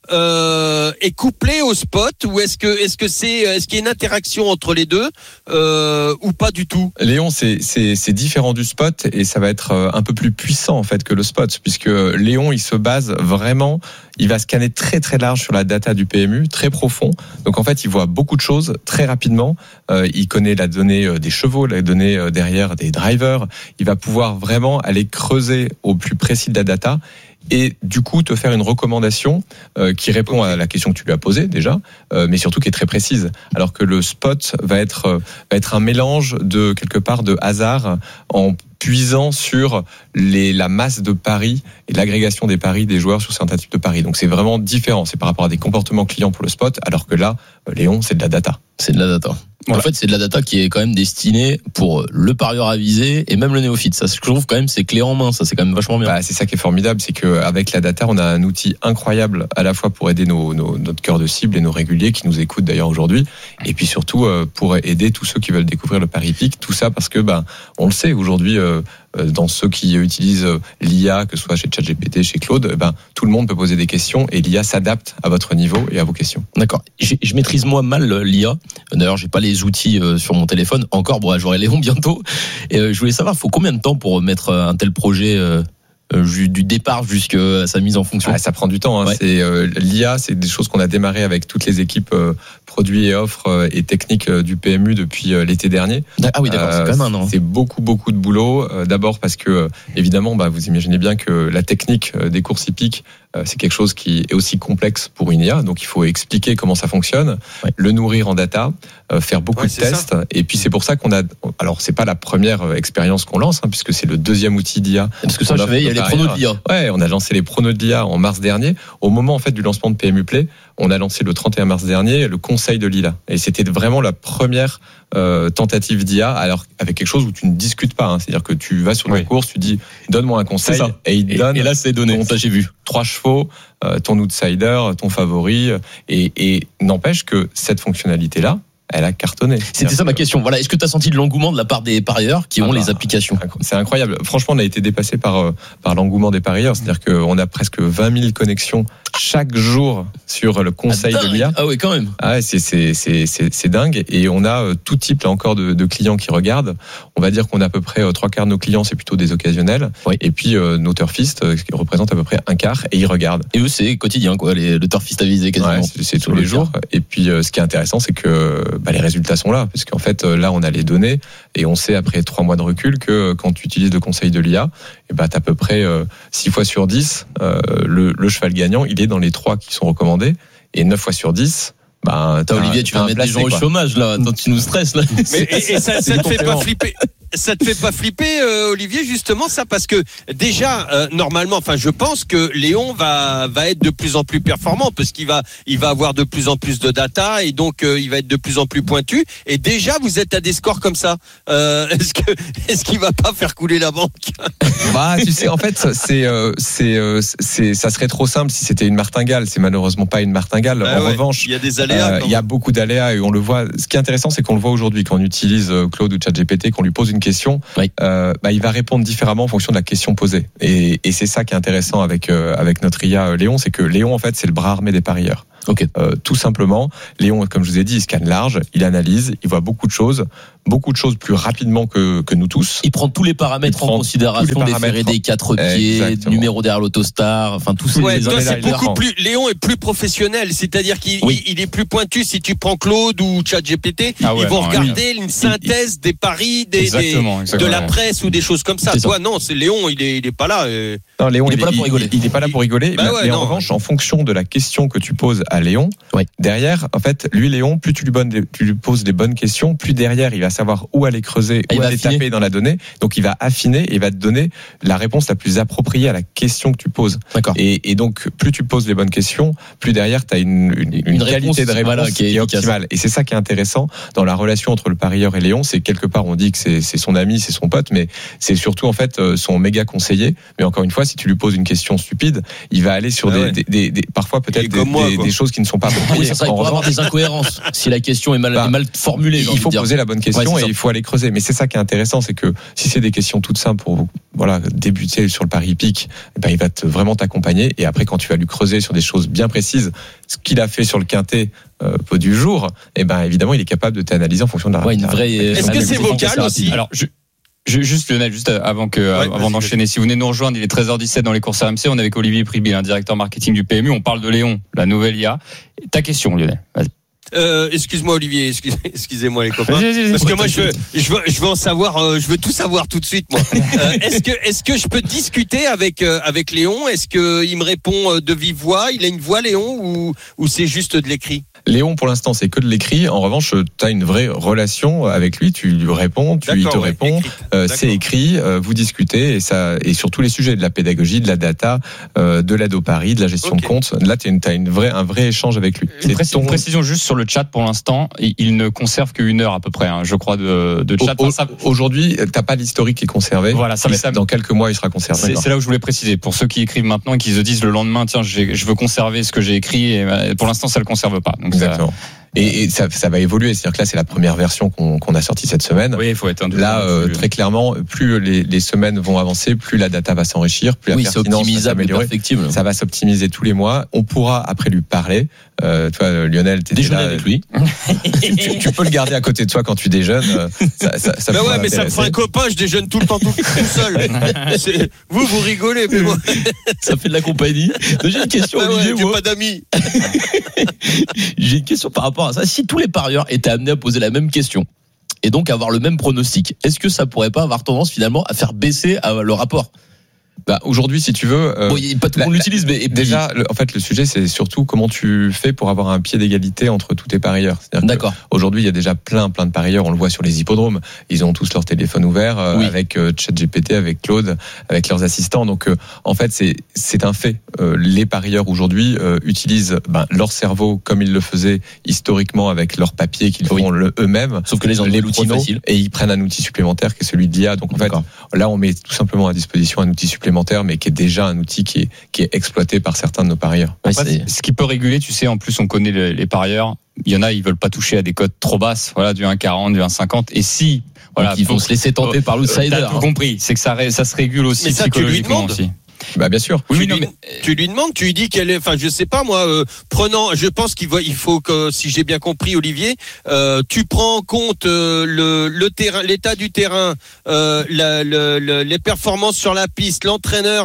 est couplé au spot ou est-ce qu'il y a une interaction entre les deux ou pas du tout? Léon, c'est différent du spot et ça va être un peu plus puissant en fait que le spot, puisque Léon il se base vraiment, il va scanner très très large sur la data du PMU, très profond. Donc en fait il voit beaucoup de choses très rapidement. Il connaît la donnée des chevaux, la donnée derrière des drivers. Il va pouvoir vraiment aller creuser au plus précis de la data. Et du coup te faire une recommandation qui répond à la question que tu lui as posée déjà, mais surtout qui est très précise. Alors que le spot va être un mélange de quelque part de hasard en puisant sur la masse de paris et l'agrégation des paris des joueurs sur certains types de paris. Donc c'est vraiment différent. C'est par rapport à des comportements clients pour le spot, alors que là, Léon, c'est de la data. C'est de la data. Voilà. En fait, c'est de la data qui est quand même destinée pour le parieur avisé et même le néophyte. Ça, je trouve quand même, c'est clé en main. Ça, c'est quand même vachement bien. C'est ça qui est formidable, c'est qu'avec la data, on a un outil incroyable à la fois pour aider notre cœur de cible et nos réguliers qui nous écoutent d'ailleurs aujourd'hui, et puis surtout pour aider tous ceux qui veulent découvrir le pari hippique. Tout ça parce que on le sait aujourd'hui. Dans ceux qui utilisent l'IA, que ce soit chez ChatGPT, chez Claude, tout le monde peut poser des questions et l'IA s'adapte à votre niveau et à vos questions. D'accord. Je maîtrise moi mal l'IA. D'ailleurs, j'ai pas les outils sur mon téléphone encore. Bon, j'aurai Léon bientôt. Et je voulais savoir, il faut combien de temps pour mettre un tel projet du départ jusqu'à sa mise en fonction? Ça prend du temps. Ouais. L'IA, c'est des choses qu'on a démarré avec toutes les équipes produits et offres et techniques du PMU depuis l'été dernier. Ah oui, d'accord, c'est quand même un an. C'est beaucoup de boulot. D'abord parce que, évidemment, vous imaginez bien que la technique des courses hippiques c'est quelque chose qui est aussi complexe pour une IA, donc il faut expliquer comment ça fonctionne, le nourrir en data, faire beaucoup de tests, et puis c'est pour ça qu'on a, alors c'est pas la première expérience qu'on lance, puisque c'est le deuxième outil d'IA. Parce que ça, je savais, il y a les pronos de l'IA. Ouais, on a lancé les pronos de l'IA en mars dernier, au moment en fait du lancement de PMU Play. On a lancé le 31 mars dernier le conseil de l'IA. Et c'était vraiment la première tentative d'IA, alors avec quelque chose où tu ne discutes pas. C'est-à-dire que tu vas sur une course, tu dis donne-moi un conseil, et il donne. Et là, c'est donné. Ça, j'ai vu 3 chevaux, ton outsider, ton favori. Et n'empêche que cette fonctionnalité-là, elle a cartonné. C'était ça ma question. Voilà, est-ce que tu as senti de l'engouement de la part des parieurs qui ont les applications ? C'est incroyable. Franchement, on a été dépassé par l'engouement des parieurs. C'est-à-dire qu'on a presque 20 000 connexions chaque jour sur le conseil de l'IA. Ah oui, quand même. Ah ouais, c'est dingue. Et on a tout type là encore de clients qui regardent. On va dire qu'on a à peu près 3/4 de nos clients, c'est plutôt des occasionnels. Oui. Et puis nos turfistes qui représentent à peu près 1/4 et ils regardent. Et eux, c'est quotidien, quoi, le turfiste avisé quasiment. Ouais, c'est tous les jours. Et puis ce qui est intéressant, c'est que les résultats sont là, parce qu'en fait là on a les données et on sait après 3 mois de recul que quand tu utilises le conseil de l'IA, t'as à peu près 6 fois sur 10 le cheval gagnant, il est dans les 3 qui sont recommandés, et 9 fois sur 10 Olivier, tu vas mettre des gens au chômage là, attends, tu nous stresses là. Mais et ça te fait pas flipper? Ça te fait pas flipper, Olivier, justement, ça, parce que déjà, normalement, enfin, je pense que Léon va être de plus en plus performant, parce qu'il va avoir de plus en plus de data, et donc il va être de plus en plus pointu. Et déjà, vous êtes à des scores comme ça. Est-ce qu'il va pas faire couler la banque? Tu sais, en fait, ça serait trop simple si c'était une martingale. C'est malheureusement pas une martingale. En revanche, il y a des aléas. Il y a beaucoup d'aléas, et on le voit. Ce qui est intéressant, c'est qu'on le voit aujourd'hui quand on utilise Claude ou ChatGPT, qu'on lui pose une question, il va répondre différemment en fonction de la question posée. Et c'est ça qui est intéressant avec notre IA Léon, c'est que Léon, en fait, c'est le bras armé des parieurs. Okay. Tout simplement, Léon, comme je vous ai dit, il scanne large, il analyse, il voit beaucoup de choses plus rapidement que nous tous. Il prend tous les paramètres en considération, des ferrés des 4 pieds, numéro derrière l'autostar, enfin tous ces c'est beaucoup plus. Léon est plus professionnel, c'est-à-dire qu'il est plus pointu. Si tu prends Claude ou ChatGPT, ils vont regarder une synthèse des paris de la presse ou des choses comme ça. Toi, non, c'est Léon, il est pas là. Non, Léon, il est pas là pour rigoler. Il est pas là pour rigoler. Mais en revanche, en fonction de la question que tu poses à Léon, derrière, en fait, lui, Léon, plus tu lui poses les bonnes questions, plus derrière, il va savoir où aller creuser, où aller taper dans la donnée. Donc, il va affiner et il va te donner la réponse la plus appropriée à la question que tu poses. D'accord. Et donc, plus tu poses les bonnes questions, plus derrière, tu as une qualité de réponse qui est optimale. Et c'est ça qui est intéressant dans la relation entre le parieur et Léon. C'est quelque part, on dit que c'est son ami, c'est son pote, mais c'est surtout, en fait, son méga conseiller. Mais encore une fois, si tu lui poses une question stupide, il va aller sur parfois peut-être des choses qui ne sont pas appropriées. Oui, ça serait pour avoir des incohérences. Si la question est mal formulée, il faut poser la bonne question et il faut aller creuser. Mais c'est ça qui est intéressant, c'est que si c'est des questions toutes simples pour débuter sur le pari hippique, il va vraiment t'accompagner. Et après, quand tu vas lui creuser sur des choses bien précises, ce qu'il a fait sur le quintet du jour, évidemment, il est capable de t'analyser en fonction de la rapidité. Est-ce que c'est vocal aussi? Alors, juste Lionel, avant d'enchaîner, si vous venez nous rejoindre, il est 13h17 dans les courses RMC, on est avec Olivier Priby, directeur marketing du PMU, on parle de Léon, la nouvelle IA. Ta question, Lionel, vas-y. Excuse-moi Olivier, excusez-moi les copains, parce que moi je veux en savoir, je veux tout savoir tout de suite moi. Est-ce que je peux discuter avec Léon? Est-ce que il me répond de vive voix? Il a une voix Léon ou c'est juste de l'écrit? Léon, pour l'instant, c'est que de l'écrit. En revanche, tu as une vraie relation avec lui. Tu lui réponds, il te répond. C'est écrit. Vous discutez et sur tous les sujets de la pédagogie, de la data, de l'aide au pari, de la gestion de compte. Là, tu as un vrai échange avec lui. Une précision juste sur le chat pour l'instant. Il ne conserve qu'1 heure à peu près, je crois, de chat. Aujourd'hui, t'as pas l'historique qui est conservé. Voilà, dans quelques mois, il sera conservé. C'est là où je voulais préciser. Pour ceux qui écrivent maintenant et qui se disent le lendemain, tiens, je veux conserver ce que j'ai écrit. Et pour l'instant, ça le conserve pas. Donc exactement. Et ça va évoluer, c'est-à-dire que là c'est la première version qu'on a sortie cette semaine. Oui, il faut être là très clairement, plus les semaines vont avancer, plus la data va s'enrichir, plus la pertinence va s'améliorer. Ça va s'optimiser tous les mois. On pourra après lui parler. Toi, Lionel, t'es déjeuner avec lui. tu peux le garder à côté de toi quand tu déjeunes. Mais ça me fait un copain. Je déjeune tout le temps tout seul. Vous rigolez, mais moi. Ça fait de la compagnie. J'ai une question, Olivier. J'ai pas d'amis. J'ai une question par rapport à ça. Si tous les parieurs étaient amenés à poser la même question et donc avoir le même pronostic, est-ce que ça pourrait pas avoir tendance finalement à faire baisser le rapport? Aujourd'hui, si tu veux, pas tout le monde l'utilise, mais déjà, en fait, le sujet, c'est surtout comment tu fais pour avoir un pied d'égalité entre tous tes parieurs. D'accord. Aujourd'hui, il y a déjà plein de parieurs. On le voit sur les hippodromes. Ils ont tous leur téléphone ouvert avec ChatGPT, avec Claude, avec leurs assistants. Donc, en fait, c'est un fait. Les parieurs aujourd'hui utilisent leur cerveau comme ils le faisaient historiquement avec leur papier qu'ils font eux-mêmes. Sauf que les l'outil facile. Et ils prennent un outil supplémentaire qui est celui de l'IA. Donc, en fait, là, on met tout simplement à disposition un outil supplémentaire, mais qui est déjà un outil qui est exploité par certains de nos parieurs. Ce qui peut réguler, tu sais, en plus on connaît les parieurs, il y en a, ils veulent pas toucher à des cotes trop basses, du 1,40, du 1,50, et si, ils vont se laisser tenter par l'outsider. T'as tout compris, c'est que ça se régule aussi mais ça, psychologiquement aussi. Bien sûr. Tu lui demandes, tu lui dis qu'elle est, je sais pas moi, je pense il faut que, si j'ai bien compris Olivier, tu prends en compte le terrain, l'état du terrain, les performances sur la piste, l'entraîneur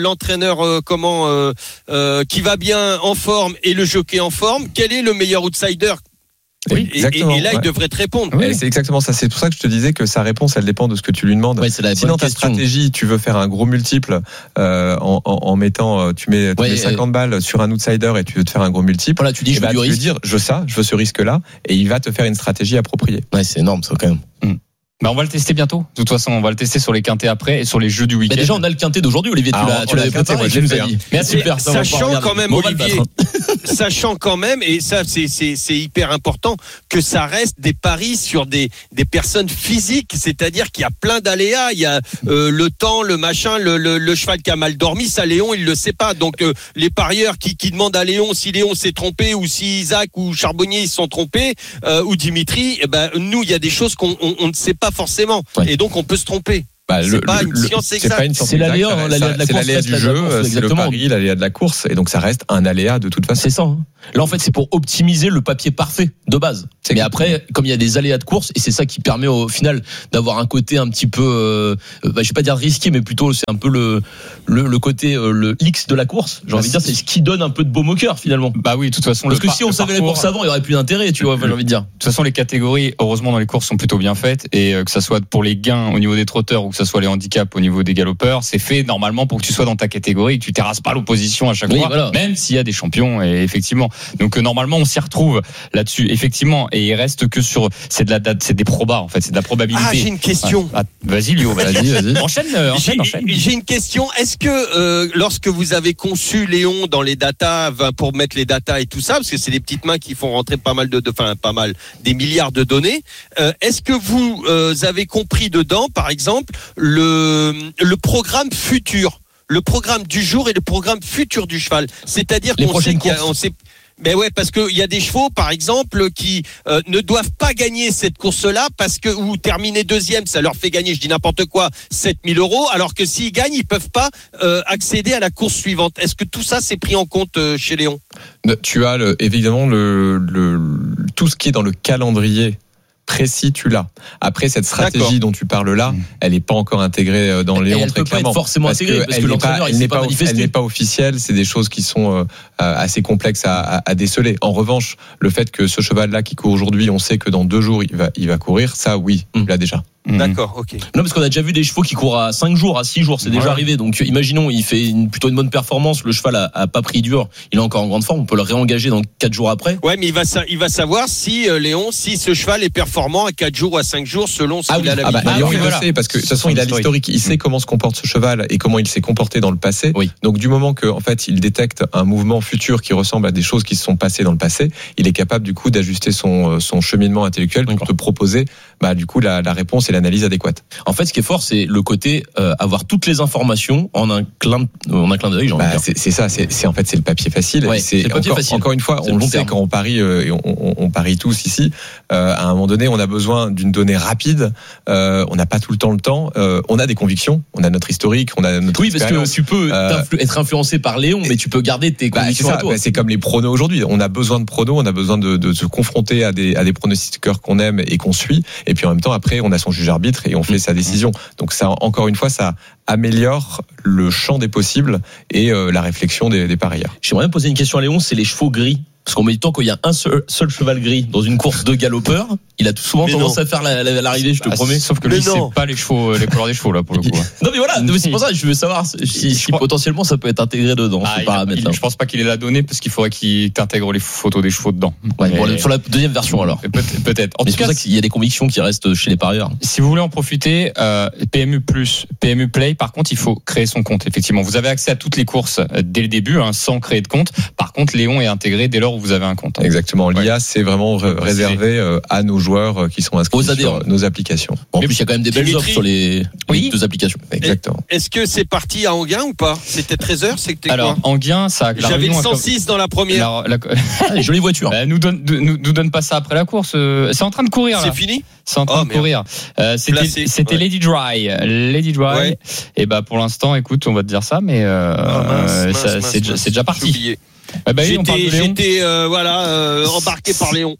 qui va bien en forme et le jockey en forme. Quel est le meilleur outsider? Oui, exactement. Et là, il devrait te répondre. Oui. C'est exactement ça. C'est pour ça que je te disais que sa réponse, elle dépend de ce que tu lui demandes. Si dans ta stratégie, tu veux faire un gros multiple en mettant, tu mets 50 balles sur un outsider et tu veux te faire un gros multiple. Tu dis, je veux dire, je veux ce risque-là, et il va te faire une stratégie appropriée. Ouais, c'est énorme, ça, quand même. On va le tester bientôt. De toute façon, on va le tester sur les quintés après et sur les jeux du week-end. Déjà, on a le quinté d'aujourd'hui, Olivier. Tu l'avais préparé, tu nous as dit. Mais super, sachant quand même, Olivier, sachant quand même, et ça, c'est hyper important, que ça reste des paris sur des personnes physiques. C'est-à-dire qu'il y a plein d'aléas. Il y a le temps, le machin, le cheval qui a mal dormi. Ça, Léon, il le sait pas. Donc, les parieurs qui demandent à Léon si Léon s'est trompé ou si Isaac ou Charbonnier ils se sont trompés ou Dimitri, nous, il y a des choses qu'on ne sait pas forcément, et donc on peut se tromper. C'est pas une science exacte. C'est l'aléa de la course. C'est l'aléa du jeu, c'est le pari, l'aléa de la course, et donc ça reste un aléa de toute façon. C'est ça. Là, en fait, c'est pour optimiser le papier parfait de base. Mais après, comme il y a des aléas de course, et c'est ça qui permet au final d'avoir un côté un petit peu, je vais pas dire risqué, mais plutôt c'est un peu le côté le X de la course. J'ai envie de dire, c'est ce qui donne un peu de baume au cœur finalement. Oui, de toute façon. Parce que si on savait les courses avant, il y aurait plus d'intérêt, tu vois. J'ai envie de dire. De toute façon, les catégories, heureusement, dans les courses sont plutôt bien faites, et que ça soit pour les gains au niveau des trotteurs ou que ça soit les handicaps au niveau des galopeurs, c'est fait normalement pour que tu sois dans ta catégorie et que tu terrasses pas l'opposition à chaque fois, même s'il y a des champions, et effectivement. Donc normalement on s'y retrouve là-dessus, effectivement, et il reste que sur c'est des probas en fait, c'est de la probabilité. J'ai une question. Vas-y Léo, vas-y. Enchaîne. J'ai une question. Est-ce que lorsque vous avez conçu Léon dans les datas pour mettre les datas et tout ça, parce que c'est des petites mains qui font rentrer des milliards de données, est-ce que vous avez compris dedans, par exemple, le programme futur, le programme du jour et le programme futur du cheval, c'est-à-dire qu'on sait mais ouais, parce qu'il y a des chevaux, par exemple, qui ne doivent pas gagner cette course-là ou terminer deuxième, ça leur fait gagner, je dis n'importe quoi, 7 000 €, alors que s'ils gagnent, ils peuvent pas accéder à la course suivante. Est-ce que tout ça c'est pris en compte chez Léon? Tu as évidemment tout ce qui est dans le calendrier précis, tu l'as. Après, cette stratégie dont tu parles là, elle n'est pas encore intégrée dans Léon, très clairement. Elle peut pas être forcément intégrée, parce que l'entraîneur, il s'est pas manifesté. Elle n'est pas officielle, c'est des choses qui sont assez complexes à déceler. En revanche, le fait que ce cheval-là qui court aujourd'hui, on sait que dans 2 jours, il va courir, ça, oui, tu l'as déjà. D'accord, ok. Non, parce qu'on a déjà vu des chevaux qui courent à 5 jours, à 6 jours, c'est déjà arrivé. Donc, imaginons, il fait plutôt une bonne performance, le cheval a pas pris dur, il est encore en grande forme, on peut le réengager dans 4 jours après. Ouais, mais il va savoir si, Léon, si ce cheval est performant à 4 jours ou à 5 jours selon ce qu'il a l'habitude. Léon, il le sait, parce que de toute façon, il a l'historique, il sait comment se comporte ce cheval et comment il s'est comporté dans le passé. Donc, du moment que, en fait, il détecte un mouvement futur qui ressemble à des choses qui se sont passées dans le passé, il est capable, du coup, d'ajuster son cheminement intellectuel pour te proposer, du coup, la réponse et l'analyse adéquate. En fait, ce qui est fort, c'est le côté avoir toutes les informations en un clin d'œil. C'est ça. C'est en fait c'est le papier facile. Ouais, c'est facile. Encore une fois, on le sait quand on parie et on parie tous ici. À un moment donné, on a besoin d'une donnée rapide. On n'a pas tout le temps. On a des convictions. On a notre historique. On a notre expérience. Parce que tu peux être influencé par Léon, mais tu peux garder tes convictions à toi. C'est comme les pronos aujourd'hui. On a besoin de pronos. On a besoin de se confronter à des pronostiqueurs qu'on aime et qu'on suit. Et puis en même temps, après, on a son juge arbitre et on fait sa décision. Donc ça, encore une fois, ça améliore le champ des possibles et la réflexion des parieurs. J'aimerais bien poser une question à Léon, c'est les chevaux gris. Parce qu'on met du temps quand il y a un seul cheval gris dans une course de galopeur, il a tout souvent tendance à faire l'arrivée, je te promets. Sauf que lui, c'est pas les couleurs des chevaux, là, pour le coup. Non, mais voilà, c'est pour ça que je veux savoir si potentiellement ça peut être intégré dedans, ce paramètre. Je pense pas qu'il ait la donnée, parce qu'il faudrait qu'il t'intègre les photos des chevaux dedans. Sur la deuxième version, alors. Peut-être. Mais c'est pour ça qu'il y a des convictions qui restent chez les parieurs. Si vous voulez en profiter, PMU Plus, PMU Play, par contre, il faut créer son compte, effectivement. Vous avez accès à toutes les courses dès le début, sans créer de compte. Par contre, Léon est intégré dès lors où vous avez un compte. Exactement. L'IA, c'est vraiment réservé à nos joueurs qui sont inscrits sur nos applications. En plus, il y a quand même des belles offres sur les deux applications. Exactement. Est-ce que c'est parti à Enghien ou pas? C'était 13h, c'était quoi? Alors, Enghien, ça. J'avais le 106 dans la première. Jolie voiture. Nous donne pas ça après la course. C'est en train de courir. C'est fini? C'est en train de courir. C'était Lady Dry. Ouais. Et pour l'instant, écoute, on va te dire ça, mais c'est déjà parti. J'étais embarqué par Léon.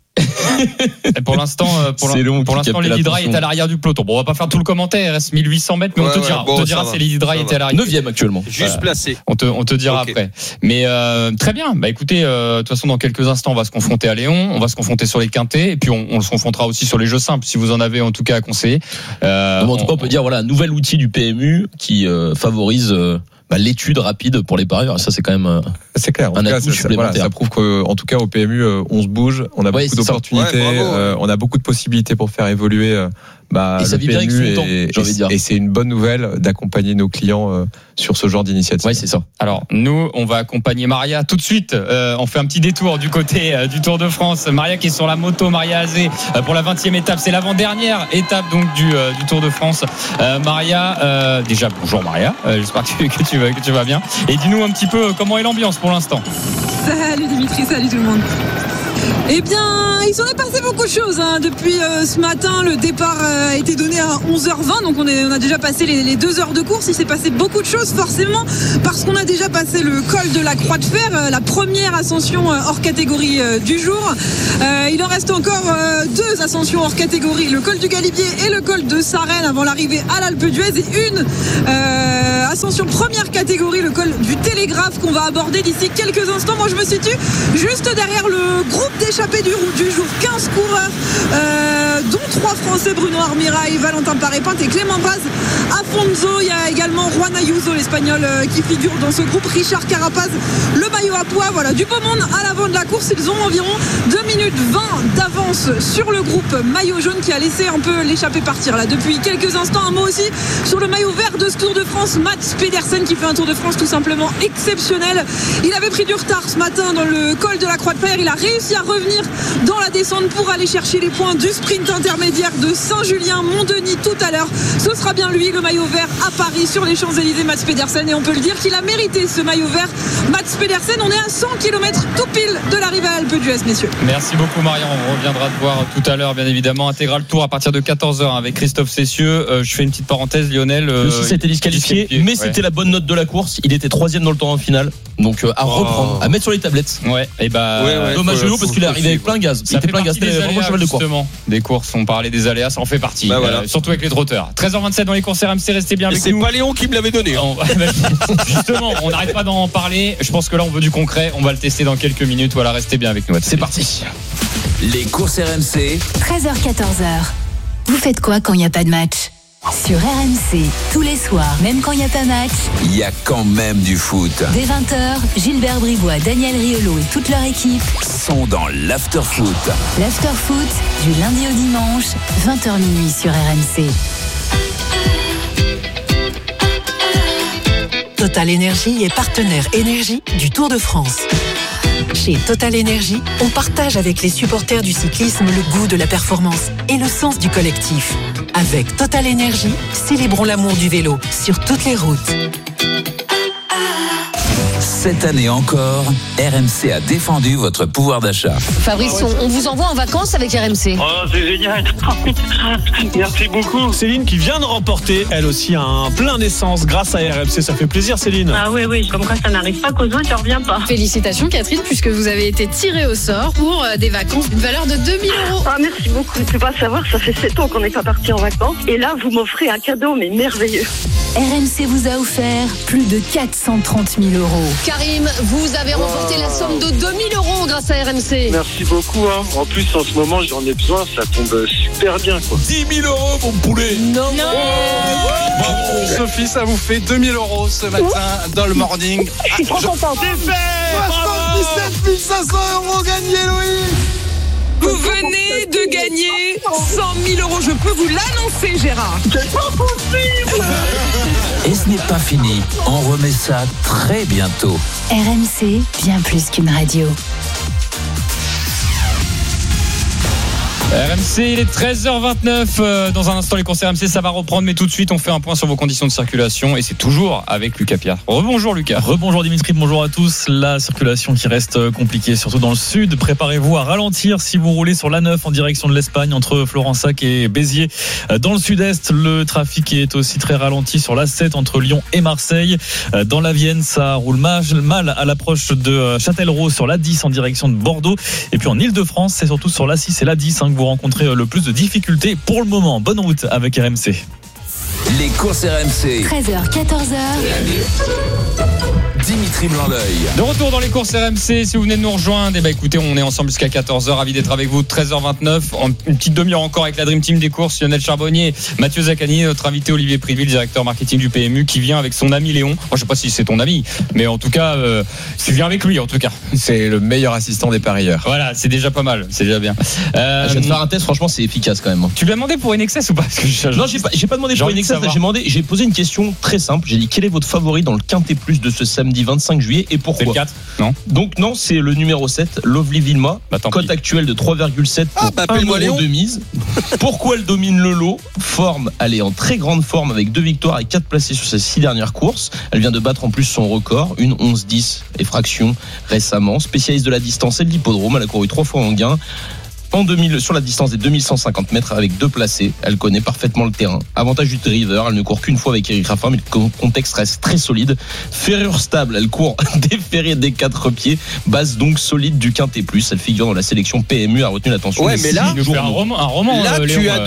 Pour l'instant, Lady Dry est à l'arrière du peloton. Bon, on va pas faire tout le commentaire, il reste 1800 mètres, mais on te dira si Lady Dry était à l'arrière. 9e actuellement. Juste placé. On te dira après. Mais très bien. Écoutez, de toute façon, dans quelques instants, on va se confronter à Léon, on va se confronter sur les quintés, et puis on se confrontera aussi sur les jeux simples, si vous en avez en tout cas à conseiller. En tout cas, on peut dire un nouvel outil du PMU qui favorise l'étude rapide pour les parieurs. Ça, c'est quand même c'est clair. En un atout supplémentaire. Ça prouve qu'en tout cas au PMU, on se bouge, on a beaucoup d'opportunités, on a beaucoup de possibilités pour faire évoluer et ça vit bien avec son temps, j'ai envie de dire. Et c'est une bonne nouvelle d'accompagner nos clients sur ce genre d'initiative. Oui, c'est ça. Alors, nous, on va accompagner Maria tout de suite. On fait un petit détour du côté du Tour de France. Maria qui est sur la moto, Maria Azé, pour la 20e étape. C'est l'avant-dernière étape donc du Tour de France. Maria, déjà, bonjour Maria. J'espère que tu vas bien. Et dis-nous un petit peu comment est l'ambiance pour l'instant. Salut Dimitri, salut tout le monde. Eh bien, il s'en est passé beaucoup de choses depuis ce matin. Le départ a été donné à 11h20, donc on a déjà passé les 2 heures de course. Il s'est passé beaucoup de choses forcément parce qu'on a déjà passé le col de la Croix de Fer, la première ascension hors catégorie du jour. Il en reste encore 2 ascensions hors catégorie, le col du Galibier et le col de Sarenne avant l'arrivée à l'Alpe d'Huez, et une ascension première catégorie, le col du Télégraphe, qu'on va aborder d'ici quelques instants. Moi je me situe juste derrière le groupe d'échappés du jour, 15 coureurs dont 3 Français, Bruno Armirail, Valentin Paré-Pinte et Clément Paz Afonso. Il y a également Juan Ayuso, l'Espagnol, qui figure dans ce groupe, Richard Carapaz, le maillot à pois. Voilà, du beau monde à l'avant de la course. Ils ont environ 2 minutes 20 d'avance sur le groupe maillot jaune qui a laissé un peu l'échappée partir là depuis quelques instants. Un mot aussi sur le maillot vert de ce Tour de France, Mats Pedersen, qui fait un Tour de France tout simplement exceptionnel. Il avait pris du retard ce matin dans le col de la Croix de Fer. Il a réussi à revenir dans la descente pour aller chercher les points du sprint intermédiaire de Saint-Julien-Mont-Denis tout à l'heure. Ce sera bien lui, le maillot vert à Paris sur les Champs-Élysées, Mats Pedersen, et on peut le dire qu'il a mérité ce maillot vert. Mats Pedersen, on est à 100 km tout pile de l'arrivée à Alpe d'Huez, messieurs. Merci beaucoup Marion, on reviendra te voir tout à l'heure bien évidemment. Intégral Tour à partir de 14h avec Christophe Cessieux. Je fais une petite parenthèse, Lionel. Le 6 a été disqualifié, mais c'était la bonne note de la course. Il était 3e dans le temps en finale. Donc à reprendre, à mettre sur les tablettes. Dommage parce qu'il est arrivé avec plein gaz. C'était plein gaz, c'était vraiment cheval de course. Des courses, on parlait des aléas, ça en fait partie. Surtout avec les trotteurs. 13h27 dans les courses RMC, restez bien avec nous. C'est pas Léon qui me l'avait donné. Justement, on n'arrête pas d'en parler. Je pense que là on veut du concret, on va le tester dans quelques minutes. Voilà, restez bien avec nous. C'est parti. Les courses RMC. 13h-14h. Vous faites quoi quand il n'y a pas de match? Sur RMC, tous les soirs, même quand il n'y a pas match, il y a quand même du foot. Dès 20h, Gilbert Bribois, Daniel Riolo et toute leur équipe sont dans l'after-foot. L'after-foot, du lundi au dimanche, 20h minuit sur RMC. Total Énergie est partenaire énergie du Tour de France. Chez Total Énergie, on partage avec les supporters du cyclisme le goût de la performance et le sens du collectif. Avec Total Énergie, célébrons l'amour du vélo sur toutes les routes. Cette année encore, RMC a défendu votre pouvoir d'achat. Fabrice, on vous envoie en vacances avec RMC. Oh, c'est génial. Merci beaucoup. Céline qui vient de remporter, elle aussi, un plein d'essence grâce à RMC. Ça fait plaisir, Céline. Ah oui, comme quoi ça n'arrive pas qu'aux autres, ça revient pas. Félicitations, Catherine, puisque vous avez été tirée au sort pour des vacances d'une valeur de 2 000 €. Ah, merci beaucoup. Tu peux pas savoir, ça fait 7 ans qu'on n'est pas parti en vacances. Et là, vous m'offrez un cadeau, mais merveilleux. RMC vous a offert plus de 430 000 €. Karim, vous avez remporté la somme de 2 000 € grâce à RMC. Merci beaucoup. En plus, en ce moment, j'en ai besoin. Ça tombe super bien, quoi. 10 000 €, mon poulet. Non. Bravo. Sophie, ça vous fait 2 000 € ce matin dans le morning. Je suis trop content. C'est fait. 77 500 € gagnés, Louis. Vous venez de gagner 100 000 €. Je peux vous l'annoncer, Gérard. C'est pas possible. Et ce n'est pas fini. On remet ça très bientôt. RMC, bien plus qu'une radio. RMC, il est 13h29. Dans un instant, les courses RMC, ça va reprendre. Mais tout de suite, on fait un point sur vos conditions de circulation. Et c'est toujours avec Lucas Pierre. Rebonjour Lucas. Rebonjour Dimitri, bonjour à tous. La circulation qui reste compliquée, surtout dans le sud. Préparez-vous à ralentir si vous roulez sur l'A9 en direction de l'Espagne, entre Florensac et Béziers. Dans le sud-est, le trafic est aussi très ralenti sur l'A7 entre Lyon et Marseille. Dans la Vienne, ça roule mal à l'approche de Châtellerault sur l'A10 en direction de Bordeaux. Et puis en Ile-de-France, c'est surtout sur l'A6 et l'A10 que vous rencontrez le plus de difficultés pour le moment. Bonne route avec RMC. Les courses RMC. 13h, 14h. Dimitri Blanc-L'Oeil. De retour dans les courses RMC, si vous venez de nous rejoindre, écoutez, on est ensemble jusqu'à 14h, ravi d'être avec vous, 13h29, une petite demi-heure encore avec la Dream Team des courses, Lionel Charbonnier, Mathieu Zaccani, notre invité Olivier Priville, directeur marketing du PMU, qui vient avec son ami Léon. Moi, je sais pas si c'est ton ami, mais en tout cas, tu viens avec lui en tout cas. C'est le meilleur assistant des parieurs. Voilà, c'est déjà pas mal, c'est déjà bien. Je vais te faire un test, franchement, c'est efficace quand même. Tu lui as demandé pour INXS ou pas? Parce que non, j'ai pas demandé pour INXS, j'ai posé une question très simple. J'ai dit quel est votre favori dans le Quintet Plus de ce samedi 25 juillet et pourquoi? C'est le 4, non? Donc non, c'est le numéro 7, Lovely Vilma, cote actuelle de 3,7 pour 1 € de mise. Pourquoi elle domine le lot? Forme, elle est en très grande forme avec 2 victoires et 4 placés sur ses 6 dernières courses. Elle vient de battre en plus son record, une 11-10 et fraction récemment. Spécialiste de la distance et de l'hippodrome, elle a couru 3 fois en gain. En 2000, sur la distance des 2150 mètres avec 2 placés, elle connaît parfaitement le terrain. Avantage du driver, elle ne court qu'une fois avec Eric Raffin, mais le contexte reste très solide. Ferrure stable, elle court des ferrés des 4 pieds, base donc solide du Quintet Plus. Elle figure dans la sélection PMU, a retenu l'attention. Ouais, mais là, un roman. Là, Léon, tu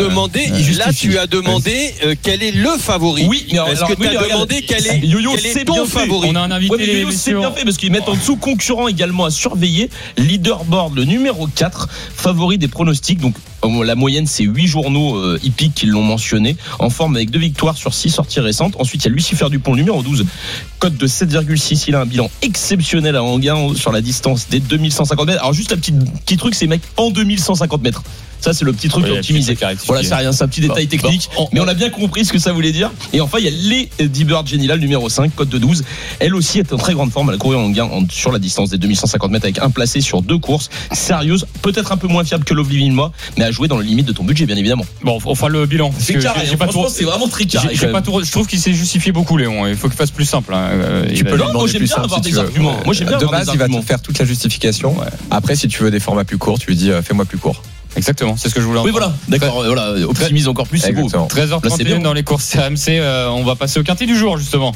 as demandé quel est le favori. Oui, mais est-ce que tu as demandé quel est ton favori? On a un invité. Ouais, mais c'est bien fait parce qu'ils mettent en dessous concurrent également à surveiller. Leaderboard, le numéro 4, favori des pronostics. Donc la moyenne, c'est 8 journaux hippiques qui l'ont mentionné, en forme avec 2 victoires sur 6 sorties récentes. Ensuite, il y a Lucifer Dupont, le numéro 12, cote de 7,6. Il a un bilan exceptionnel à Anguin sur la distance des 2150 mètres. Alors juste un petit truc, c'est mec en 2150 mètres. Ça, c'est le petit truc optimisé. Voilà, c'est rien, c'est un petit détail technique. Mais on a bien compris ce que ça voulait dire. Et enfin, il y a Lady Bird Genila, le numéro 5, cote de 12. Elle aussi est en très grande forme. Elle a couru en gain sur la distance des 2150 mètres avec un placé sur 2 courses. Sérieuse, peut-être un peu moins fiable que Lovely Vilma, mais à jouer dans les limites de ton budget, bien évidemment. Bon, on fera le bilan. C'est carré. C'est vraiment très carré. Je trouve qu'il s'est justifié beaucoup, Léon. Il faut qu'il fasse plus simple. Tu peux moi, j'aime bien avoir des arguments. Moi, j'aime bien de base, il va te faire toute la justification. Après, si tu veux des formats plus courts, tu lui dis fais-moi plus court. Exactement, c'est ce que je voulais. Oui, voilà, d'accord, voilà, optimise encore plus, c'est beau. 13h31 dans les courses RMC, on va passer au quintet du jour justement.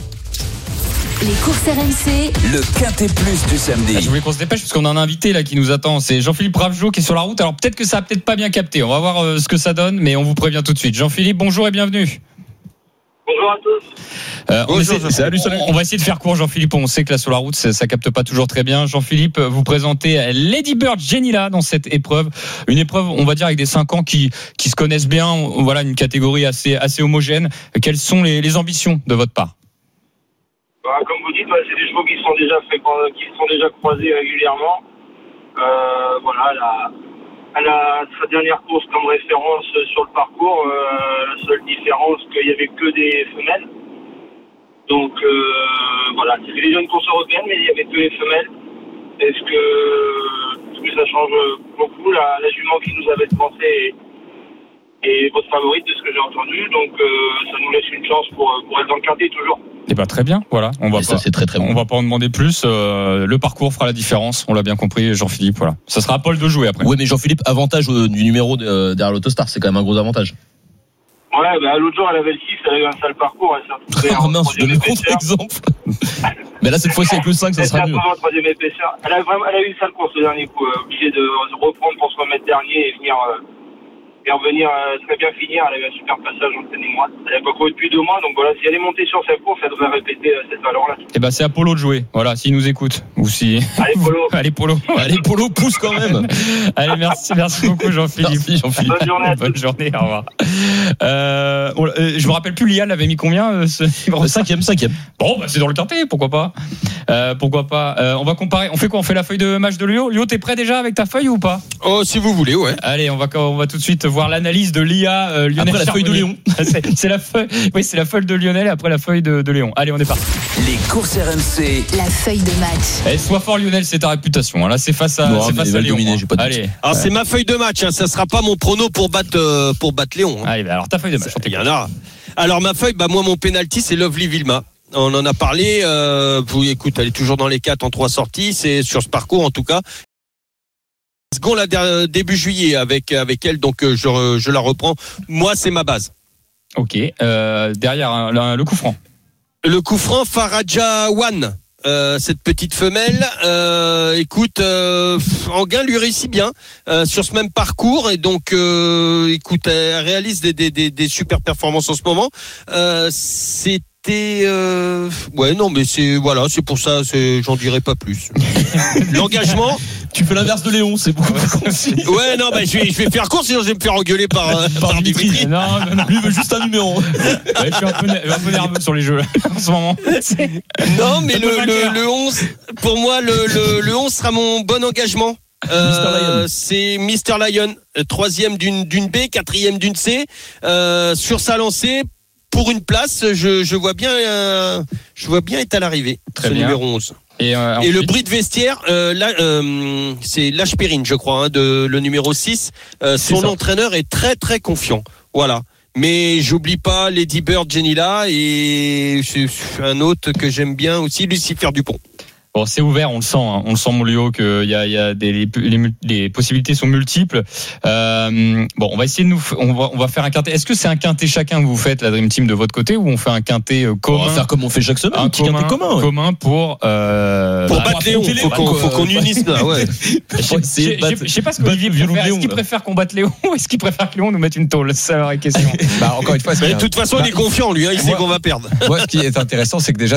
Les courses RMC, le Quintet Plus du samedi. Je voulais qu'on se dépêche parce qu'on a un invité là qui nous attend, c'est Jean-Philippe Ravgeot qui est sur la route. Alors peut-être que ça a peut-être pas bien capté, on va voir ce que ça donne, mais on vous prévient tout de suite. Jean-Philippe, bonjour et bienvenue. Bonjour à tous. On va essayer de faire court, Jean-Philippe. On sait que là sur la route, ça capte pas toujours très bien. Jean-Philippe, vous présentez Lady Bird Genila dans cette épreuve. Une épreuve, on va dire, avec des 5 ans qui se connaissent bien. Voilà, une catégorie assez homogène. Quelles sont les ambitions de votre part? Comme vous dites, c'est des chevaux qui sont déjà croisés régulièrement. Voilà, elle a sa dernière course comme référence sur le parcours. La seule différence, qu'il n'y avait que des femelles. Donc voilà, c'était déjà une course européenne, mais il n'y avait que les femelles. Est-ce que ça change beaucoup? La jument qui nous avait pensé est votre favorite de ce que j'ai entendu, donc ça nous laisse une chance pour être dans le quintet toujours. Eh ben très bien, voilà. C'est très très bon. On va pas en demander plus. Le parcours fera la différence. On l'a bien compris, Jean-Philippe. Voilà. Ça sera à Paul de jouer après. Oui, mais Jean-Philippe, avantage du numéro derrière l'Autostar, c'est quand même un gros avantage. Ouais, l'autre jour elle avait le 6, elle avait un sale parcours. Oh mince, je donne le contre-exemple. Mais là, cette fois-ci avec le 5, ça sera mieux. Elle a eu une sale course le dernier coup, obligée de reprendre pour se remettre dernier et venir et revenir très bien finir. Elle a eu un super passage en pleine ligne droite. Elle n'a pas couru depuis 2 mois, donc voilà, si elle est montée sur sa course, elle devrait répéter cette valeur-là. Et ben c'est à Polo de jouer. Voilà, s'il nous écoute ou si. Allez Polo. Allez Polo. Allez Polo, pousse quand même. Allez, merci beaucoup Jean-Philippe. Merci Jean-Philippe. Bonne journée. Bonne journée. Au revoir. Je me rappelle plus, Lia l'avait mis combien ce numéro 5e. Bon, bah c'est dans le quintet, pourquoi pas. On va comparer. On fait quoi? On fait la feuille de match de Lio. Lio, t'es prêt déjà avec ta feuille ou pas? Oh, si vous voulez, ouais. Allez, on va tout de suite voir l'analyse de Lia. Lionel après la feuille de Léon. c'est la feuille. Oui, c'est la feuille de Lionel et après la feuille de Léon. Allez, on est parti. Les courses RMC. La feuille de match. Eh, sois fort Lionel, c'est ta réputation. Là, c'est face à Léon. J'ai pas de Allez. Alors c'est ma feuille de match. Ça sera pas mon prono pour battre Léon. Allez, alors ta feuille de match. Il y en a. Alors ma feuille, moi mon penalty c'est Lovely Vilma. On en a parlé. Écoute, elle est toujours dans les 4 en 3 sorties. C'est sur ce parcours en tout cas. Second début juillet avec elle, donc je la reprends. Moi, c'est ma base. Ok. Derrière le coup franc. Le coup franc, Faraja One. Cette petite femelle, Anguin lui réussit bien sur ce même parcours et donc elle réalise des super performances en ce moment. C'est pour ça, j'en dirai pas plus. L'engagement. Tu fais l'inverse de Léon, c'est beaucoup plus concis. Ouais, non, je vais faire court, sinon je vais me faire engueuler par Dimitri. Non. Lui veut juste un numéro. Ouais, je suis un peu nerveux sur les jeux là, en ce moment. Non, mais le 11, pour moi, le 11 sera mon bon engagement. C'est Mr. Lion, 3e d'une B, 4e d'une C, sur sa lancée. Pour une place, je vois bien être à l'arrivée. Très ce bien. Numéro 11. Et le bruit de vestiaire, c'est Lashperine, je crois, le numéro 6. Son entraîneur est très très confiant. Voilà. Mais j'oublie pas Lady Bird, Jenila et un autre que j'aime bien aussi, Lucifer Dupont. Bon, c'est ouvert, on le sent, mon Léo, que les possibilités sont multiples. Bon, on va essayer on va faire un quintet. Est-ce que c'est un quintet chacun que vous faites, la Dream Team de votre côté, ou on fait un quintet commun? On va faire comme on fait chaque semaine, un petit quintet commun. Commun pour battre Léon. Faut qu'on unisse là, ouais. Je sais pas ce qu'Olivier préfère. Est-ce qu'il préfère qu'on batte Léon ou est-ce qu'il préfère que Léon nous mette une tôle? C'est la vraie question. Encore une fois, de toute façon, il est confiant, lui, il sait qu'on va perdre. Moi, ce qui est intéressant, c'est que déjà,